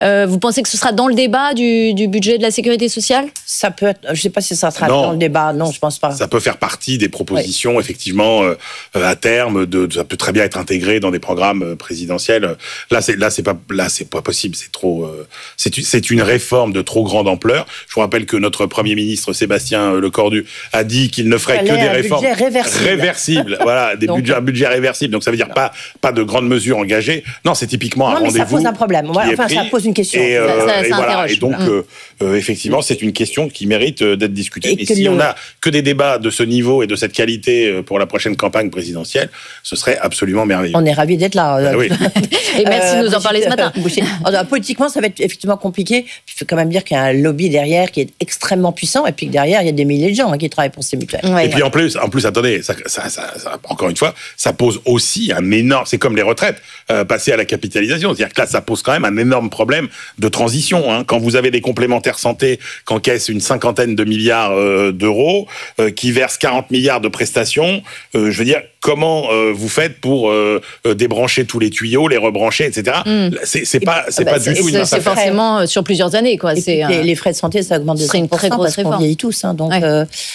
Vous pensez que ce sera dans le débat du budget de la sécurité sociale ? Ça peut être, je ne sais pas si ça sera dans le débat, non, je ne pense pas. Ça peut faire partie des propositions, effectivement, à terme, ça peut très bien être intégré dans des programmes présidentiels. Là, c'est pas possible, c'est trop, c'est une réforme de trop grande ampleur. Je vous rappelle que notre Premier ministre, Sébastien Lecornu, a dit qu'il ne ferait que des réformes réversibles. Voilà, un budget réversible. Donc ça veut dire pas de grandes mesures engagées. Non, c'est typiquement un rendez-vous. Ça pose un problème. Ça pose une question. Et donc, effectivement, c'est une question qui mérite d'être discutée. Et si on n'a que des débats de ce niveau et de cette qualité pour la prochaine campagne présidentielle, ce serait absolument merveilleux. On est ravis d'être là. Oui. Et merci de nous en parler ce matin. Politiquement, ça va être effectivement compliqué. Il faut quand même dire qu'il y a un lobby derrière qui est extrêmement puissant, et puis que derrière, il y a des milliers de gens qui travaillent pour ces mutuelles. Et puis en plus, attendez, ça, encore une fois, ça pose aussi un énorme... C'est comme les retraites, passer à la capitalisation. C'est-à-dire que là, ça pose quand même un énorme problème de transition. Hein. Quand vous avez des complémentaires santé qu'encaissent une 50aine de milliards d'euros, qui versent 40 milliards de prestations, je veux dire, comment vous faites pour débrancher tous les tuyaux, les rebrancher, etc. C'est pas du tout une mince affaire. C'est forcément sur plusieurs années, quoi. Les frais de santé, ça augmente de 5% parce qu'on vieillit tous. Hein. Donc,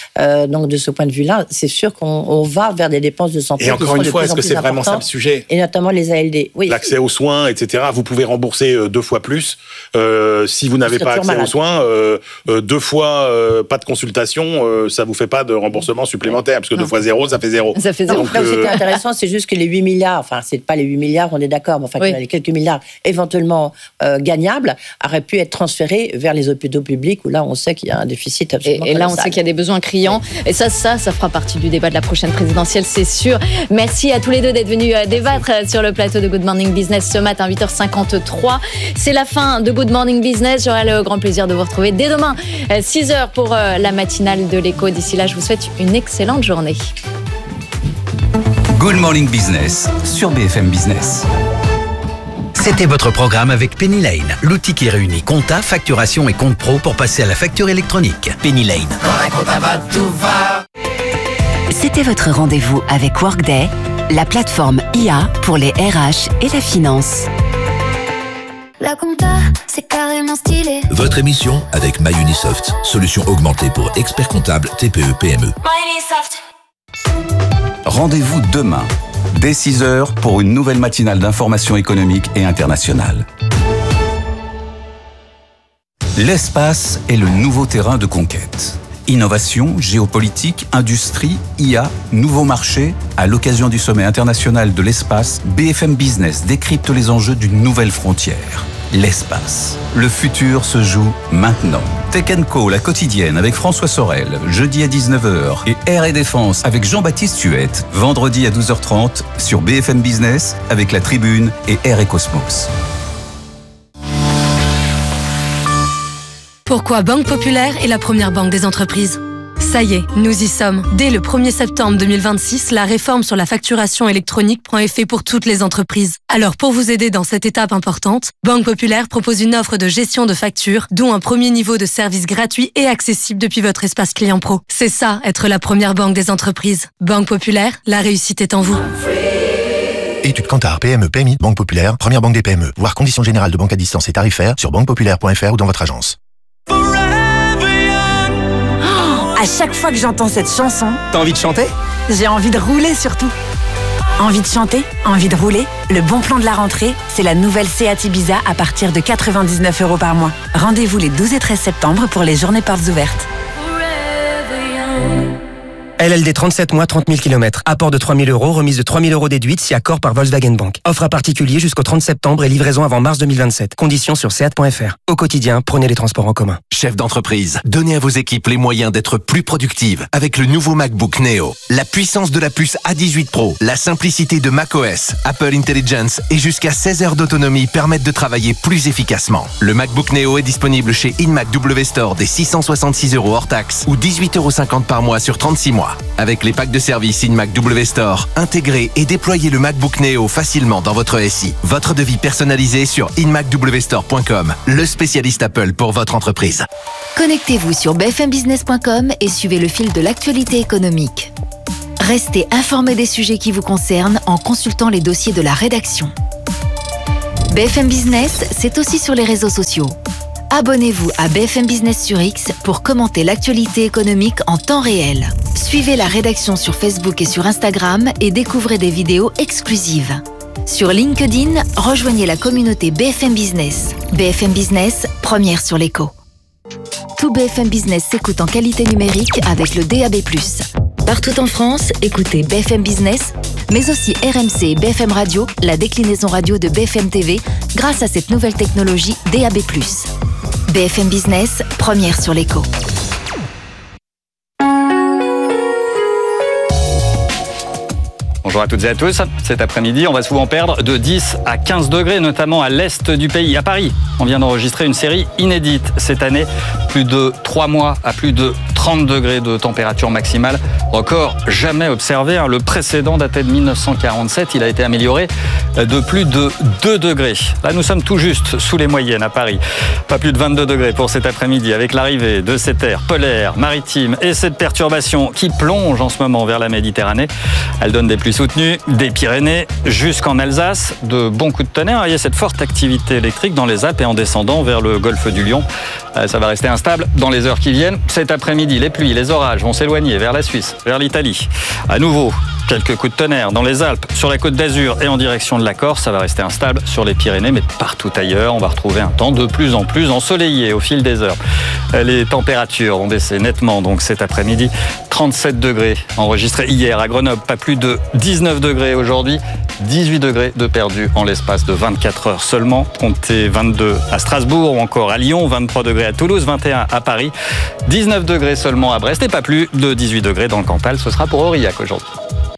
de ce point de vue-là, c'est sûr qu'on va vers des dépenses de santé. Et encore une fois, est-ce que c'est vraiment ça le sujet ? Et notamment les ALD. Oui. L'accès aux soins, etc. Vous pouvez rembourser 2 fois plus. Si vous n'avez pas accès aux soins, 2 fois pas de consultation, ça vous fait pas de remboursement supplémentaire, parce que 2 fois 0, ça fait 0. Ça fait 0. Donc, là où c'était intéressant, c'est juste que les 8 milliards, enfin, c'est pas les 8 milliards, on est d'accord, mais enfin, les quelques milliards éventuellement gagnables auraient pu être transférés vers les hôpitaux publics, où là, on sait qu'il y a un déficit absolument Et là, on sait qu'il y a des besoins criants. Et ça fera partie du débat de la prochaine présidentielle, c'est sûr. Merci à tous les deux d'être venus débattre sur le plateau de Good Morning Business ce matin, 8h53. C'est la fin de Good Morning Business. J'aurai le grand plaisir de vous retrouver dès demain, 6h pour la matinale de l'Écho. D'ici là, je vous souhaite une excellente journée. Good Morning Business sur BFM Business. C'était votre programme avec Penny Lane, l'outil qui réunit compta, facturation et compte pro pour passer à la facture électronique. Penny Lane. C'était votre rendez-vous avec Workday, la plateforme IA pour les RH et la finance. La compta, c'est carrément stylé. Votre émission avec MyUnisoft, solution augmentée pour experts comptables TPE-PME. MyUnisoft. Rendez-vous demain, dès 6h, pour une nouvelle matinale d'information économique et internationale. L'espace est le nouveau terrain de conquête. Innovation, géopolitique, industrie, IA, nouveaux marchés. À l'occasion du sommet international de l'espace, BFM Business décrypte les enjeux d'une nouvelle frontière. L'espace. Le futur se joue maintenant. Tech & Co, la quotidienne avec François Sorel, jeudi à 19h. Et Air et Défense avec Jean-Baptiste Huette, vendredi à 12h30 sur BFM Business avec La Tribune et Air et Cosmos. Pourquoi Banque Populaire est la première banque des entreprises ? Ça y est, nous y sommes. Dès le 1er septembre 2026, la réforme sur la facturation électronique prend effet pour toutes les entreprises. Alors pour vous aider dans cette étape importante, Banque Populaire propose une offre de gestion de factures, dont un premier niveau de service gratuit et accessible depuis votre espace client pro. C'est ça, être la première banque des entreprises. Banque Populaire, la réussite est en vous. Étude Kantar, PME, PMI, Banque Populaire, première banque des PME. Voir conditions générales de banque à distance et tarifaires sur banquepopulaire.fr ou dans votre agence. À chaque fois que j'entends cette chanson, t'as envie de chanter ? J'ai envie de rouler surtout. Envie de chanter, envie de rouler. Le bon plan de la rentrée, c'est la nouvelle Seat Ibiza à partir de 99 € par mois. Rendez-vous les 12 et 13 septembre pour les journées portes ouvertes. LLD 37 mois, 30 000 km. Apport de 3 000 €, remise de 3 000 € déduite si accord par Volkswagen Bank. Offre à particulier jusqu'au 30 septembre et livraison avant mars 2027. Conditions sur seat.fr. Au quotidien, prenez les transports en commun. Chef d'entreprise, donnez à vos équipes les moyens d'être plus productives avec le nouveau MacBook Neo. La puissance de la puce A18 Pro, la simplicité de macOS, Apple Intelligence et jusqu'à 16 heures d'autonomie permettent de travailler plus efficacement. Le MacBook Neo est disponible chez InMac W Store dès 666 € hors taxe ou 18,50 € par mois sur 36 mois. Avec les packs de service InMac W Store, intégrez et déployez le MacBook Neo facilement dans votre SI. Votre devis personnalisé sur inmacwstore.com, le spécialiste Apple pour votre entreprise. Connectez-vous sur bfmbusiness.com et suivez le fil de l'actualité économique. Restez informé des sujets qui vous concernent en consultant les dossiers de la rédaction. BFM Business, c'est aussi sur les réseaux sociaux. Abonnez-vous à BFM Business sur X pour commenter l'actualité économique en temps réel. Suivez la rédaction sur Facebook et sur Instagram et découvrez des vidéos exclusives. Sur LinkedIn, rejoignez la communauté BFM Business. BFM Business, première sur l'écho. Tout BFM Business s'écoute en qualité numérique avec le DAB+. Partout en France, écoutez BFM Business, mais aussi RMC et BFM Radio, la déclinaison radio de BFM TV, grâce à cette nouvelle technologie DAB+. BFM Business, première sur l'écho. Bonjour à toutes et à tous. Cet après-midi, on va souvent perdre de 10 à 15 degrés, notamment à l'est du pays. À Paris, on vient d'enregistrer une série inédite cette année. Plus de 3 mois à plus de 30 degrés de température maximale. Record jamais observé. Le précédent datait de 1947. Il a été amélioré de plus de 2 degrés. Là, nous sommes tout juste sous les moyennes à Paris. Pas plus de 22 degrés pour cet après-midi avec l'arrivée de cet air polaire, maritime et cette perturbation qui plonge en ce moment vers la Méditerranée. Elle donne des pluies soutenues des Pyrénées jusqu'en Alsace. De bons coups de tonnerre. Il y a cette forte activité électrique dans les Alpes et en descendant vers le golfe du Lion. Ça va rester instable dans les heures qui viennent. Cet après-midi, les pluies, les orages vont s'éloigner vers la Suisse, vers l'Italie. À nouveau, quelques coups de tonnerre dans les Alpes, sur la côte d'Azur et en direction de la Corse. Ça va rester instable sur les Pyrénées, mais partout ailleurs, on va retrouver un temps de plus en plus ensoleillé au fil des heures. Les températures vont baisser nettement donc cet après-midi. 37 degrés enregistrés hier à Grenoble, pas plus de 19 degrés aujourd'hui. 18 degrés de perdu en l'espace de 24 heures seulement. Comptez 22 à Strasbourg ou encore à Lyon, 23 degrés à Toulouse, 21 à Paris, 19 degrés seulement à Brest et pas plus de 18 degrés dans le Cantal. Ce sera pour Aurillac aujourd'hui.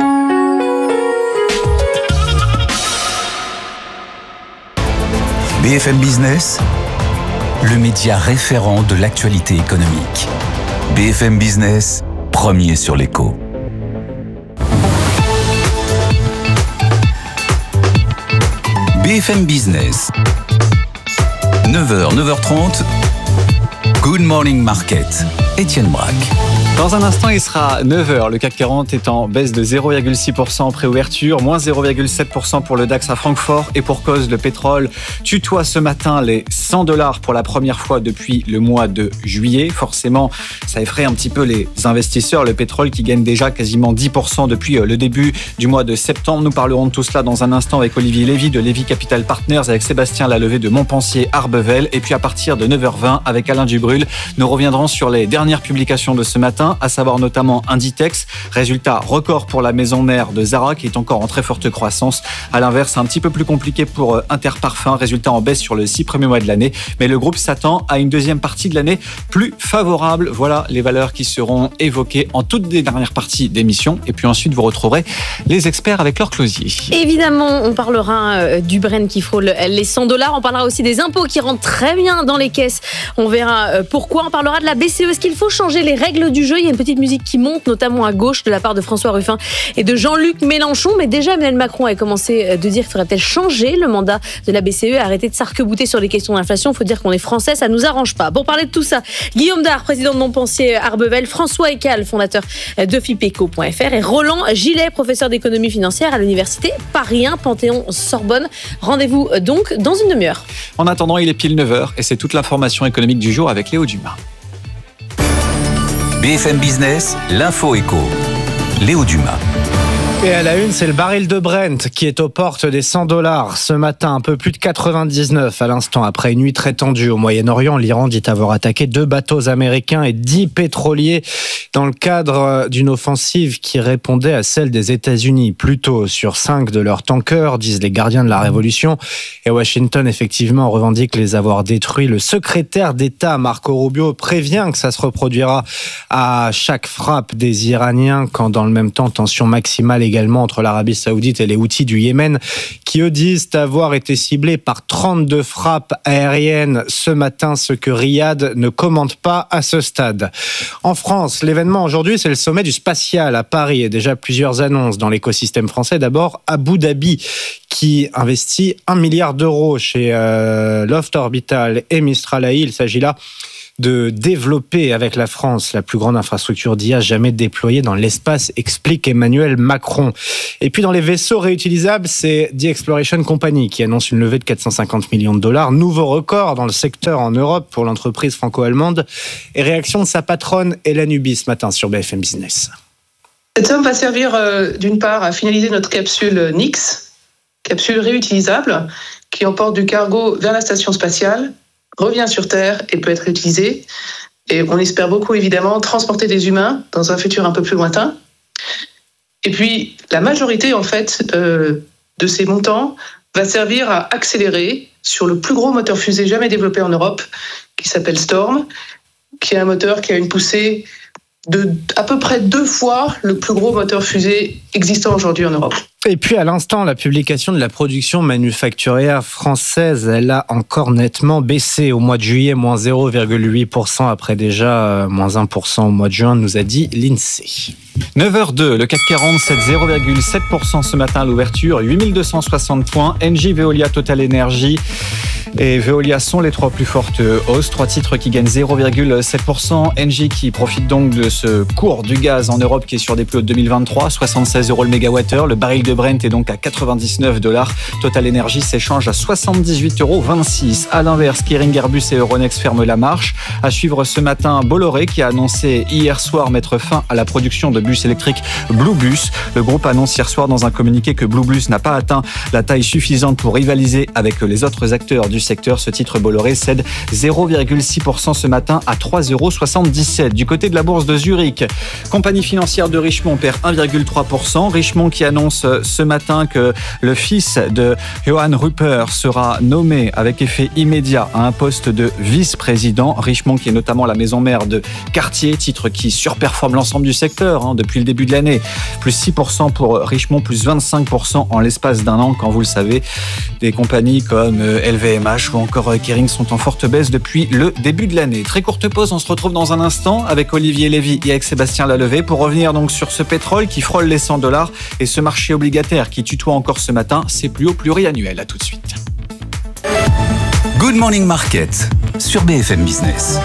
BFM Business, le média référent de l'actualité économique. BFM Business, premier sur l'écho. BFM Business, 9h, 9h30, Good Morning Market, Étienne Braque. Dans un instant, il sera 9h. Le CAC 40 est en baisse de 0,6% en préouverture, moins 0,7% pour le DAX à Francfort. Et pour cause, le pétrole tutoie ce matin les $100 pour la première fois depuis le mois de juillet. Forcément, ça effraie un petit peu les investisseurs. Le pétrole qui gagne déjà quasiment 10% depuis le début du mois de septembre. Nous parlerons de tout cela dans un instant avec Olivier Lévy de Lévy Capital Partners, avec Sébastien Lalevé de Montpensier Arbevel. Et puis à partir de 9h20 avec Alain Dubrul, nous reviendrons sur les dernières publications de ce matin, à savoir notamment Inditex, résultat record pour la maison mère de Zara qui est encore en très forte croissance. À l'inverse, un petit peu plus compliqué pour Interparfums, résultat en baisse sur le 6 premiers mois de l'année, mais le groupe s'attend à une deuxième partie de l'année plus favorable. Voilà les valeurs qui seront évoquées en toute dernière partie d'émission, et puis ensuite vous retrouverez les experts avec leur closier. Évidemment, on parlera du Brent qui frôle les $100, on parlera aussi des impôts qui rentrent très bien dans les caisses, on verra pourquoi, on parlera de la BCE, est-ce qu'il faut changer les règles du jeu? Il y a une petite musique qui monte, notamment à gauche, de la part de François Ruffin et de Jean-Luc Mélenchon. Mais déjà, Emmanuel Macron a commencé de dire qu'il faudrait peut-être changer le mandat de la BCE, arrêter de s'arc-bouter sur les questions d'inflation. Il faut dire qu'on est français, ça nous arrange pas. Pour parler de tout ça, Guillaume Dard, président de Montpensier Arbevel, François Ecal, fondateur de Fipeco.fr et Roland Gillet, professeur d'économie financière à l'université Paris 1 Panthéon-Sorbonne. Rendez-vous donc dans une demi-heure. En attendant, il est pile 9h et c'est toute l'information économique du jour avec Léo Dumas. BFM Business, l'info éco. Léo Dumas. Et à la une, c'est le baril de Brent qui est aux portes des $100 ce matin, un peu plus de 99 à l'instant. Après une nuit très tendue au Moyen-Orient, l'Iran dit avoir attaqué 2 bateaux américains et 10 pétroliers dans le cadre d'une offensive qui répondait à celle des États-Unis. Plutôt sur 5 de leurs tankers, disent les gardiens de la Révolution. Et Washington, effectivement, revendique les avoir détruits. Le secrétaire d'État, Marco Rubio, prévient que ça se reproduira à chaque frappe des Iraniens, quand dans le même temps, tension maximale également entre l'Arabie Saoudite et les Houthis du Yémen, qui eux disent avoir été ciblés par 32 frappes aériennes ce matin, ce que Riyad ne commente pas à ce stade. En France, l'événement aujourd'hui, c'est le sommet du spatial à Paris et déjà plusieurs annonces dans l'écosystème français. D'abord, Abu Dhabi, qui investit 1 milliard d'euros chez Loft Orbital et Mistral AI. Il s'agit là de développer avec la France la plus grande infrastructure d'IA jamais déployée dans l'espace, explique Emmanuel Macron. Et puis dans les vaisseaux réutilisables, c'est The Exploration Company qui annonce une levée de 450 millions de dollars. Nouveau record dans le secteur en Europe pour l'entreprise franco-allemande. Et réaction de sa patronne Hélène Ubi ce matin sur BFM Business. Cette somme va servir d'une part à finaliser notre capsule Nix, capsule réutilisable qui emporte du cargo vers la station spatiale, revient sur Terre et peut être réutilisée. Et on espère beaucoup évidemment transporter des humains dans un futur un peu plus lointain. Et puis la majorité en fait de ces montants va servir à accélérer sur le plus gros moteur fusée jamais développé en Europe, qui s'appelle Storm, qui est un moteur qui a une poussée de à peu près 2 fois le plus gros moteur fusée existant aujourd'hui en Europe. Et puis à l'instant, la publication de la production manufacturière française, elle a encore nettement baissé au mois de juillet, moins 0,8% après déjà moins 1% au mois de juin, nous a dit l'INSEE. 9h02, le CAC 40 cède 0,7% ce matin à l'ouverture, 8260 points. Engie, Veolia, Total Energy et Veolia sont les 3 plus fortes hausses. 3 titres qui gagnent 0,7%. Engie qui profite donc de ce cours du gaz en Europe qui est sur des plus hauts de 2023, 76 € le mégawattheure. Le baril de Brent est donc à 99 $. Total Energy s'échange à 78,26 €. À l'inverse, Kering, Airbus et Euronext ferment la marche. À suivre ce matin, Bolloré qui a annoncé hier soir mettre fin à la production de bus électriques Bluebus. Le groupe annonce hier soir dans un communiqué que Bluebus n'a pas atteint la taille suffisante pour rivaliser avec les autres acteurs du secteur. Ce titre Bolloré cède 0,6% ce matin à 3,77 €. Du côté de la bourse de Zurich, compagnie financière de Richemont perd 1,3%. Richemont qui annonce ce matin que le fils de Johann Rupert sera nommé avec effet immédiat à un poste de vice-président. Richemont qui est notamment la maison mère de Cartier, titre qui surperforme l'ensemble du secteur depuis le début de l'année. Plus 6% pour Richemont, plus 25% en l'espace d'un an. Quand vous le savez, des compagnies comme LVMH ou encore Kering sont en forte baisse depuis le début de l'année. Très courte pause, on se retrouve dans un instant avec Olivier Lévy et avec Sébastien Lalevé pour revenir donc sur ce pétrole qui frôle les 100 $ et ce marché obligataire qui tutoie encore ce matin ses plus hauts pluriannuels. À tout de suite. Good Morning Market sur BFM Business.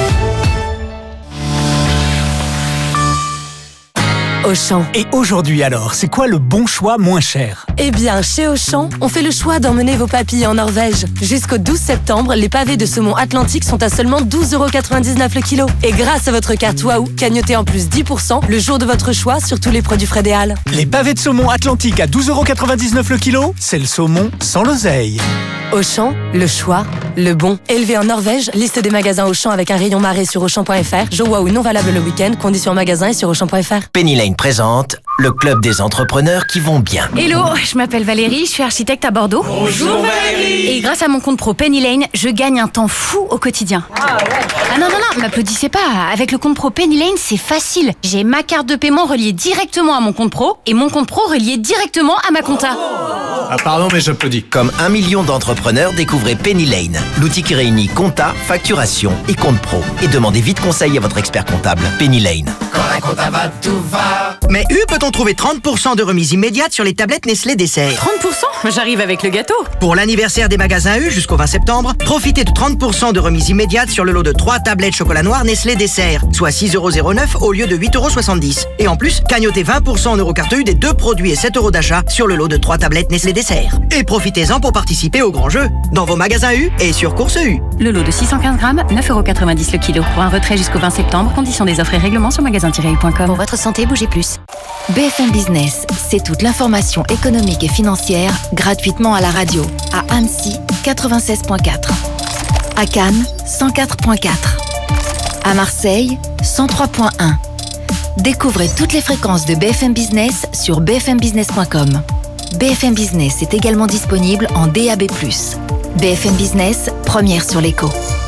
Auchan. Et aujourd'hui alors, c'est quoi le bon choix moins cher ? Eh bien, chez Auchan, on fait le choix d'emmener vos papilles en Norvège. Jusqu'au 12 septembre, les pavés de saumon Atlantique sont à seulement 12,99 € le kilo. Et grâce à votre carte Waouh, cagnotez en plus 10% le jour de votre choix sur tous les produits Fred et Hall. Les pavés de saumon Atlantique à 12,99 € le kilo, c'est le saumon sans l'oseille. Auchan, le choix, le bon. Élevé en Norvège, liste des magasins Auchan avec un rayon marée sur Auchan.fr. Jeux Waouh non valable le week-end, conditions en magasin et sur Auchan.fr. Penny Lane présente le club des entrepreneurs qui vont bien. Hello, je m'appelle Valérie, je suis architecte à Bordeaux. Bonjour Valérie. Et grâce à mon compte pro Penny Lane, je gagne un temps fou au quotidien. Ah non, m'applaudissez pas. Avec le compte pro Penny Lane, c'est facile. J'ai ma carte de paiement reliée directement à mon compte pro et mon compte pro relié directement à ma compta. Ah pardon, mais j'applaudis. Comme 1 million d'entrepreneurs, découvrez Penny Lane, l'outil qui réunit compta, facturation et compte pro. Et demandez vite conseil à votre expert comptable. Penny Lane. Quand la compta va, tout va. Mais peut-on trouver 30% de remise immédiate sur les tablettes Nestlé Dessert? 30%? J'arrive avec le gâteau. Pour l'anniversaire des magasins jusqu'au 20 septembre, profitez de 30% de remise immédiate sur le lot de 3 tablettes chocolat noir Nestlé Dessert, soit 6,09 € au lieu de 8,70 €. Et en plus, cagnotez 20% en Eurocarte des 2 produits et 7 € d'achat sur le lot de 3 tablettes Nestlé Dessert. Et profitez-en pour participer au grand jeu dans vos magasins et sur Course U. Le lot de 615 grammes, 9,90 € le kilo. Pour un retrait jusqu'au 20 septembre, conditions des offres et règlements sur magasin-u.com. Pour votre santé, bougez plus. BFM Business, c'est toute l'information économique et financière gratuitement à la radio. À Annecy, 96.4. À Cannes, 104.4. À Marseille, 103.1. Découvrez toutes les fréquences de BFM Business sur bfmbusiness.com. BFM Business est également disponible en DAB+. BFM Business, première sur l'écho.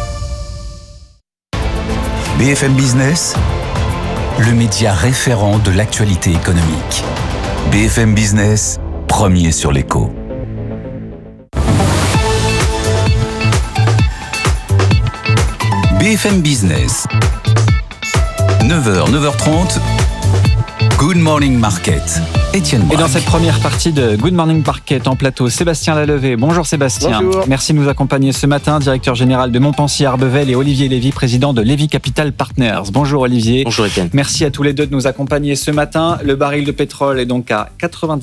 BFM Business, le média référent de l'actualité économique. BFM Business, premier sur l'écho. BFM Business, 9h, 9h30, Good Morning Market. Étienne Et Braque. dans cette première partie de Good Morning Market en plateau, Sébastien Lalevé. Bonjour Sébastien. Bonjour. Merci de nous accompagner ce matin, directeur général de Montpensier Arbevel, et Olivier Lévy, président de Lévy Capital Partners. Bonjour Olivier. Bonjour Étienne. Merci à tous les deux de nous accompagner ce matin. Le baril de pétrole est donc à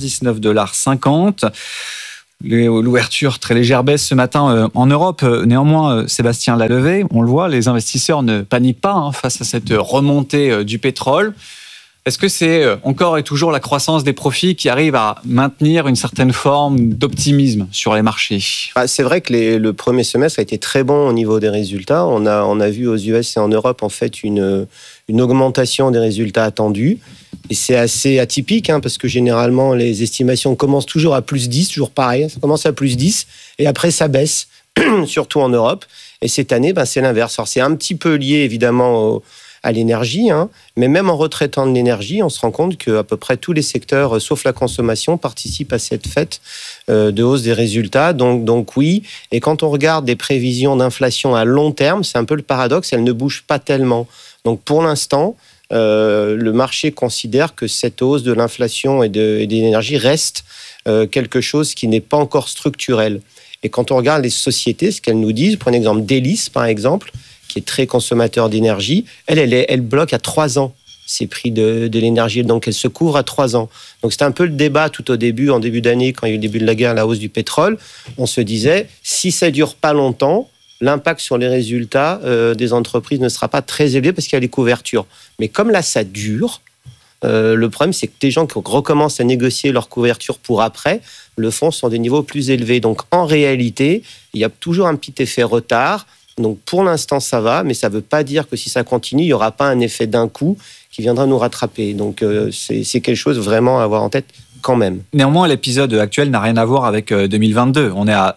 99,50 $. L'ouverture, très légère baisse ce matin en Europe. Néanmoins, Sébastien Lalevé, on le voit, les investisseurs ne paniquent pas face à cette remontée du pétrole. Est-ce que c'est encore et toujours la croissance des profits qui arrive à maintenir une certaine forme d'optimisme sur les marchés ? C'est vrai que le premier semestre a été très bon au niveau des résultats. On a vu aux US et en Europe en fait une augmentation des résultats attendus. Et c'est assez atypique parce que généralement les estimations commencent toujours à plus 10, toujours pareil. Ça commence à plus 10 et après ça baisse, surtout en Europe. Et cette année, c'est l'inverse. Alors c'est un petit peu lié évidemment à l'énergie, mais même en retraitant de l'énergie, on se rend compte qu'à peu près tous les secteurs, sauf la consommation, participent à cette fête de hausse des résultats. Donc oui, et quand on regarde des prévisions d'inflation à long terme, c'est un peu le paradoxe, elles ne bougent pas tellement. Donc pour l'instant, le marché considère que cette hausse de l'inflation et de l'énergie reste quelque chose qui n'est pas encore structurel. Et quand on regarde les sociétés, ce qu'elles nous disent, prenez l'exemple d'Elis par exemple, qui est très consommateur d'énergie, elle bloque à 3 ans ces prix de l'énergie, donc elle se couvre à 3 ans. Donc c'était un peu le débat tout au début, en début d'année, quand il y a eu le début de la guerre, la hausse du pétrole, on se disait, si ça dure pas longtemps, l'impact sur les résultats des entreprises ne sera pas très élevé parce qu'il y a les couvertures. Mais comme là, ça dure, le problème, c'est que des gens qui recommencent à négocier leur couverture pour après, le font sur des niveaux plus élevés. Donc en réalité, il y a toujours un petit effet retard. Donc pour l'instant ça va, mais ça ne veut pas dire que si ça continue, il n'y aura pas un effet d'un coup qui viendra nous rattraper. Donc c'est quelque chose vraiment à avoir en tête quand même. Néanmoins, l'épisode actuel n'a rien à voir avec 2022. On est à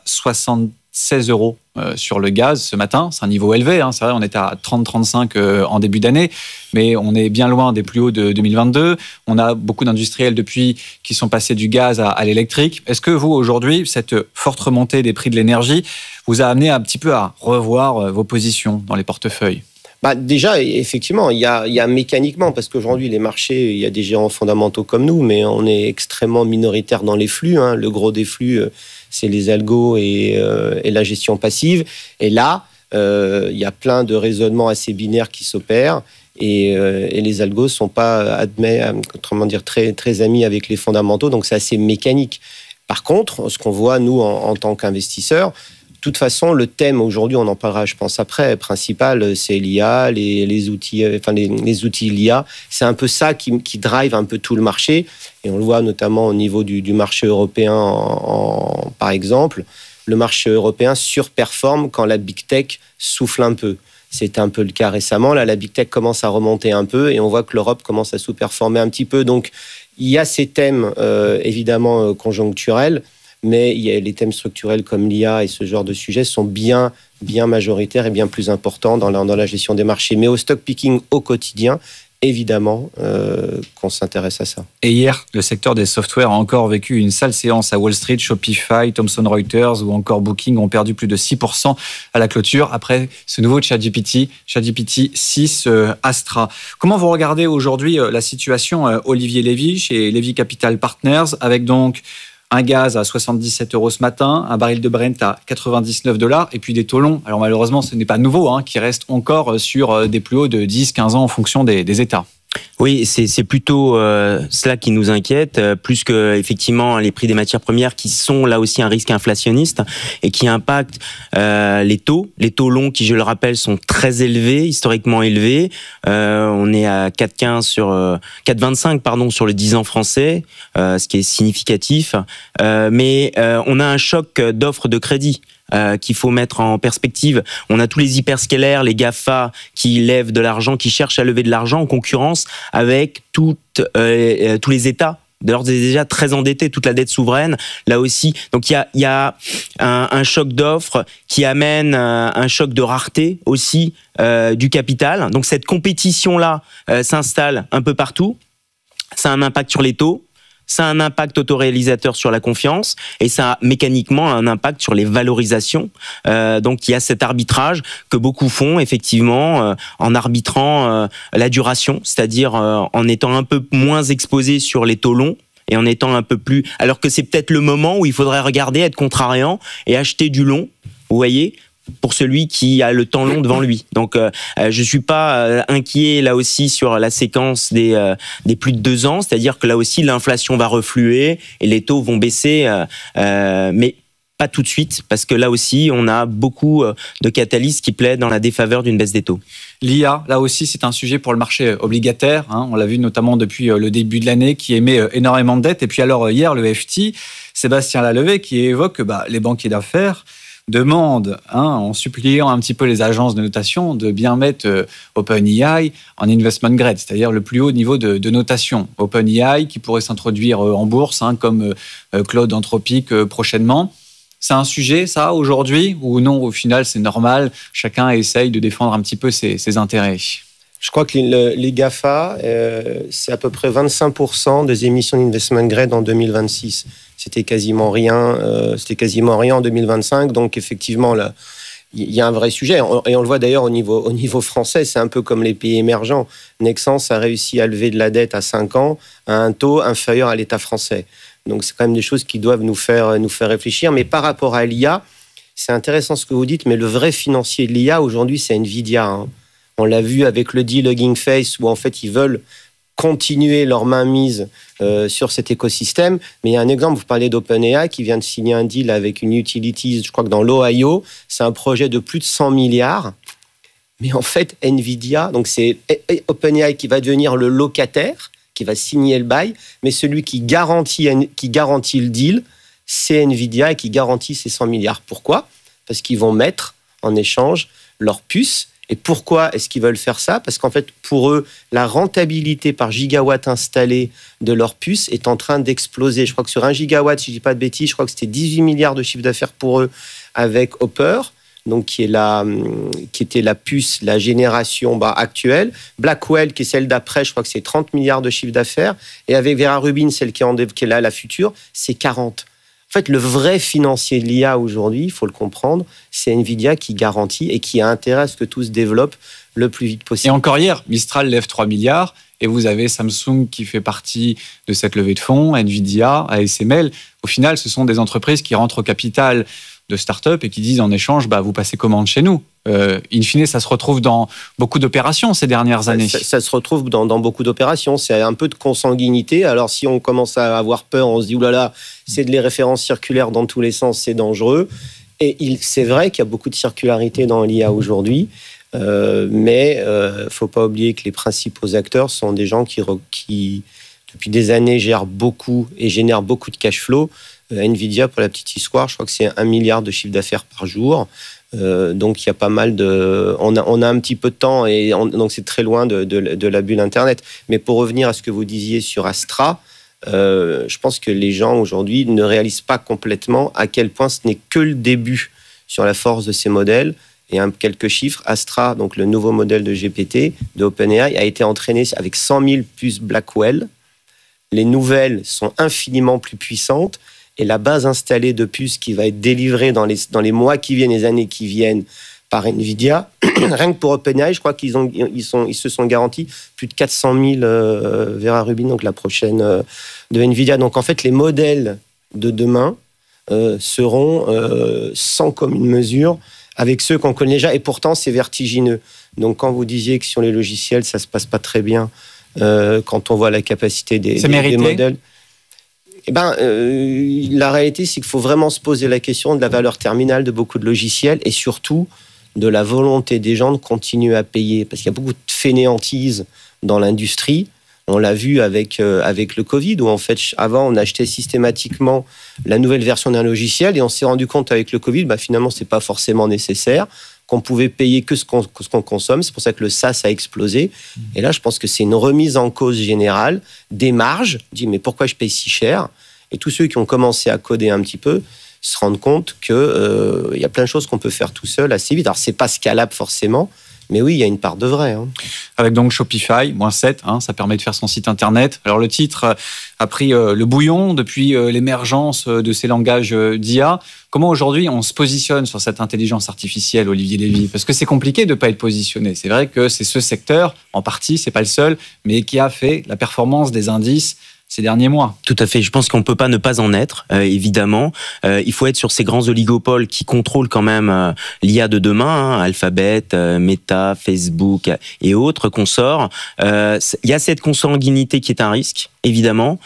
76 € sur le gaz ce matin. C'est un niveau élevé, c'est vrai, on était à 30-35 en début d'année, mais on est bien loin des plus hauts de 2022. On a beaucoup d'industriels depuis qui sont passés du gaz à l'électrique. Est-ce que vous, aujourd'hui, cette forte remontée des prix de l'énergie vous a amené un petit peu à revoir vos positions dans les portefeuilles ? Déjà, effectivement, il y a mécaniquement, parce qu'aujourd'hui, les marchés, il y a des gérants fondamentaux comme nous, mais on est extrêmement minoritaire dans les flux. Le gros des flux, c'est les algos et la gestion passive. Et là, il y a plein de raisonnements assez binaires qui s'opèrent. Et les algos ne sont pas, autrement dire, très, très amis avec les fondamentaux. Donc, c'est assez mécanique. Par contre, ce qu'on voit, nous, en tant qu'investisseurs, de toute façon, le thème aujourd'hui, on en parlera, je pense, après, principal, c'est l'IA, les outils l'IA. C'est un peu ça qui drive un peu tout le marché. Et on le voit notamment au niveau du marché européen, par exemple. Le marché européen surperforme quand la Big Tech souffle un peu. C'était un peu le cas récemment. Là, la Big Tech commence à remonter un peu et on voit que l'Europe commence à sous-performer un petit peu. Donc, il y a ces thèmes, évidemment, conjoncturels. Mais il y a les thèmes structurels comme l'IA et ce genre de sujets sont bien majoritaires et bien plus importants dans la gestion des marchés. Mais au stock picking au quotidien, évidemment qu'on s'intéresse à ça. Et hier, le secteur des softwares a encore vécu une sale séance à Wall Street. Shopify, Thomson Reuters ou encore Booking ont perdu plus de 6% à la clôture après ce nouveau ChatGPT 6 Astra. Comment vous regardez aujourd'hui la situation, Olivier Lévy, chez Lévy Capital Partners, avec donc un gaz à 77 € ce matin, un baril de Brent à 99 $, et puis des taux longs. Alors malheureusement, ce n'est pas nouveau, qui restent encore sur des plus hauts de 10-15 ans en fonction des États. Oui, c'est plutôt cela qui nous inquiète, plus que effectivement les prix des matières premières qui sont là aussi un risque inflationniste et qui impactent les taux. Les taux longs qui, je le rappelle, sont très élevés, historiquement élevés. On est à 4,25 sur le 10 ans français, ce qui est significatif. Mais on a un choc d'offres de crédit qu'il faut mettre en perspective. On a tous les hyperscalaires, les GAFA qui lèvent de l'argent, qui cherchent à lever de l'argent en concurrence avec tous les États d'ores et déjà très endettés, toute la dette souveraine, là aussi. Donc il y a un choc d'offres qui amène un choc de rareté aussi du capital. Donc cette compétition-là s'installe un peu partout. Ça a un impact sur les taux. Ça a un impact autoréalisateur sur la confiance et ça a mécaniquement un impact sur les valorisations. Donc il y a cet arbitrage que beaucoup font effectivement en arbitrant la duration, c'est-à-dire en étant un peu moins exposés sur les taux longs et en étant un peu plus... Alors que c'est peut-être le moment où il faudrait regarder, être contrariant et acheter du long, vous voyez, pour celui qui a le temps long devant lui. Donc, je suis pas inquiet là aussi sur la séquence des plus de 2 ans, c'est-à-dire que là aussi l'inflation va refluer et les taux vont baisser, mais pas tout de suite, parce que là aussi, on a beaucoup de catalystes qui plaident dans la défaveur d'une baisse des taux. L'IA, là aussi, c'est un sujet pour le marché obligataire. On l'a vu notamment depuis le début de l'année, qui émet énormément de dettes. Et puis alors, hier, le FT, Sébastien Lalevé, qui évoque que les banquiers d'affaires demandent, en suppliant un petit peu les agences de notation, de bien mettre OpenAI en investment grade, c'est-à-dire le plus haut niveau de notation. OpenAI qui pourrait s'introduire en bourse, comme Claude Anthropic prochainement. C'est un sujet, ça, aujourd'hui, ou non, au final, c'est normal, chacun essaye de défendre un petit peu ses intérêts? Je crois que les GAFA, c'est à peu près 25% des émissions d'investment grade en 2026. C'était quasiment rien en 2025. Donc, effectivement, là, il y a un vrai sujet. Et on le voit d'ailleurs au niveau français. C'est un peu comme les pays émergents. Nexans a réussi à lever de la dette à 5 ans à un taux inférieur à l'État français. Donc, c'est quand même des choses qui doivent nous faire réfléchir. Mais par rapport à l'IA, c'est intéressant ce que vous dites, mais le vrai financier de l'IA, aujourd'hui, c'est Nvidia. On l'a vu avec le deal Hugging Face, où en fait, ils veulent continuer leur mainmise sur cet écosystème. Mais il y a un exemple, vous parlez d'OpenAI, qui vient de signer un deal avec une utilities, je crois que dans l'Ohio. C'est un projet de plus de 100 milliards. Mais en fait, Nvidia, donc c'est OpenAI qui va devenir le locataire, qui va signer le bail, mais celui qui garantit le deal, c'est Nvidia et qui garantit ces 100 milliards. Pourquoi ? Parce qu'ils vont mettre en échange leurs puces. Et pourquoi est-ce qu'ils veulent faire ça ? Parce qu'en fait, pour eux, la rentabilité par gigawatt installé de leurs puces est en train d'exploser. Je crois que sur 1 gigawatt, si je ne dis pas de bêtises, je crois que c'était 18 milliards de chiffre d'affaires pour eux avec Hopper, donc qui était la puce, la génération actuelle. Blackwell, qui est celle d'après, je crois que c'est 30 milliards de chiffre d'affaires. Et avec Vera Rubin, celle qui est là, la future, c'est 40. En fait, le vrai financier de l'IA aujourd'hui, il faut le comprendre, c'est Nvidia qui garantit et qui a intérêt à ce que tout se développe le plus vite possible. Et encore hier, Mistral lève 3 milliards et vous avez Samsung qui fait partie de cette levée de fonds, Nvidia, ASML. Au final, ce sont des entreprises qui rentrent au capital de start-up et qui disent en échange, vous passez commande chez nous. In fine, ça se retrouve dans beaucoup d'opérations ces dernières années. Ça se retrouve dans beaucoup d'opérations. C'est un peu de consanguinité. Alors, si on commence à avoir peur, on se dit, oulala, c'est de les références circulaires dans tous les sens, c'est dangereux. Et c'est vrai qu'il y a beaucoup de circularité dans l'IA aujourd'hui. Mais il ne faut pas oublier que les principaux acteurs sont des gens qui depuis des années, gèrent beaucoup et génèrent beaucoup de cash flow. Nvidia, pour la petite histoire, je crois que c'est 1 milliard de chiffre d'affaires par jour. Donc, il y a pas mal de... On a un petit peu de temps, et donc c'est très loin de la bulle Internet. Mais pour revenir à ce que vous disiez sur Astra, je pense que les gens, aujourd'hui, ne réalisent pas complètement à quel point ce n'est que le début sur la force de ces modèles. Et quelques chiffres, Astra, donc le nouveau modèle de GPT, de OpenAI, a été entraîné avec 100 000 puces Blackwell. Les nouvelles sont infiniment plus puissantes. Et la base installée de puces qui va être délivrée dans les mois qui viennent, les années qui viennent par Nvidia, rien que pour OpenAI, je crois qu'ils se sont garantis plus de 400 000 Vera Rubin, donc la prochaine de Nvidia. Donc en fait, les modèles de demain seront sans commune mesure avec ceux qu'on connaît déjà. Et pourtant, c'est vertigineux. Donc quand vous disiez que sur les logiciels, ça ne se passe pas très bien, quand on voit la capacité des modèles... la réalité, c'est qu'il faut vraiment se poser la question de la valeur terminale de beaucoup de logiciels et surtout de la volonté des gens de continuer à payer. Parce qu'il y a beaucoup de fainéantise dans l'industrie. On l'a vu avec le Covid, où en fait, avant, on achetait systématiquement la nouvelle version d'un logiciel et on s'est rendu compte avec le Covid, finalement, ce n'est pas forcément nécessaire, qu'on pouvait payer que ce qu'on consomme. C'est pour ça que le SaaS a explosé. Et là, je pense que c'est une remise en cause générale des marges. On dit, mais pourquoi je paye si cher ? Et tous ceux qui ont commencé à coder un petit peu se rendent compte qu'il y a plein de choses qu'on peut faire tout seul assez vite. Alors, ce n'est pas scalable forcément, mais oui, il y a une part de vrai. Avec donc Shopify, -7, ça permet de faire son site internet. Alors le titre a pris le bouillon depuis l'émergence de ces langages d'IA. Comment aujourd'hui on se positionne sur cette intelligence artificielle, Olivier Lévy ? Parce que c'est compliqué de ne pas être positionné. C'est vrai que c'est ce secteur, en partie, c'est pas le seul, mais qui a fait la performance des indices ces derniers mois. Tout à fait. Je pense qu'on peut pas ne pas en être, évidemment. Il faut être sur ces grands oligopoles qui contrôlent quand même l'IA de demain, Alphabet, Meta, Facebook et autres consorts. Il y a cette consanguinité qui est un risque, évidemment.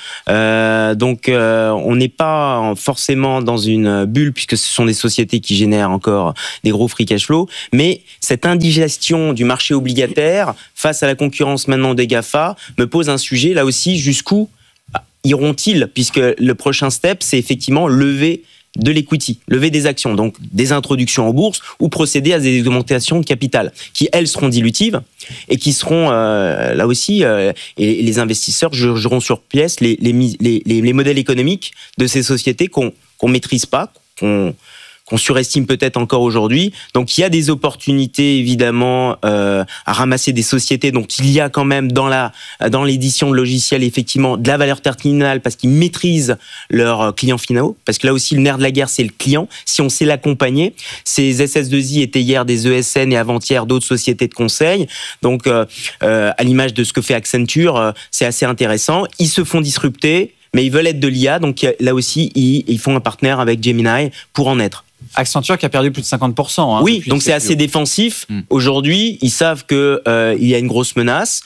Donc, on n'est pas forcément dans une bulle puisque ce sont des sociétés qui génèrent encore des gros free cash flow. Mais cette indigestion du marché obligataire face à la concurrence maintenant des GAFA me pose un sujet, là aussi, jusqu'où iront-ils, puisque le prochain step, c'est effectivement lever de l'equity, lever des actions, donc des introductions en bourse ou procéder à des augmentations de capital qui, elles, seront dilutives et qui seront, là aussi, et les investisseurs jugeront sur pièce les modèles économiques de ces sociétés qu'on maîtrise pas, qu'on surestime peut-être encore aujourd'hui. Donc il y a des opportunités évidemment à ramasser des sociétés. Donc il y a quand même dans l'édition de logiciels effectivement de la valeur terminale parce qu'ils maîtrisent leurs clients finaux. Parce que là aussi le nerf de la guerre c'est le client. Si on sait l'accompagner, ces SS2I étaient hier des ESN et avant-hier d'autres sociétés de conseil. Donc à l'image de ce que fait Accenture, c'est assez intéressant. Ils se font disrupter, mais ils veulent être de l'IA. Donc là aussi ils font un partenaire avec Gemini pour en être. Accenture qui a perdu plus de 50%. Oui, donc c'est assez défensif. Aujourd'hui, ils savent que il y a une grosse menace,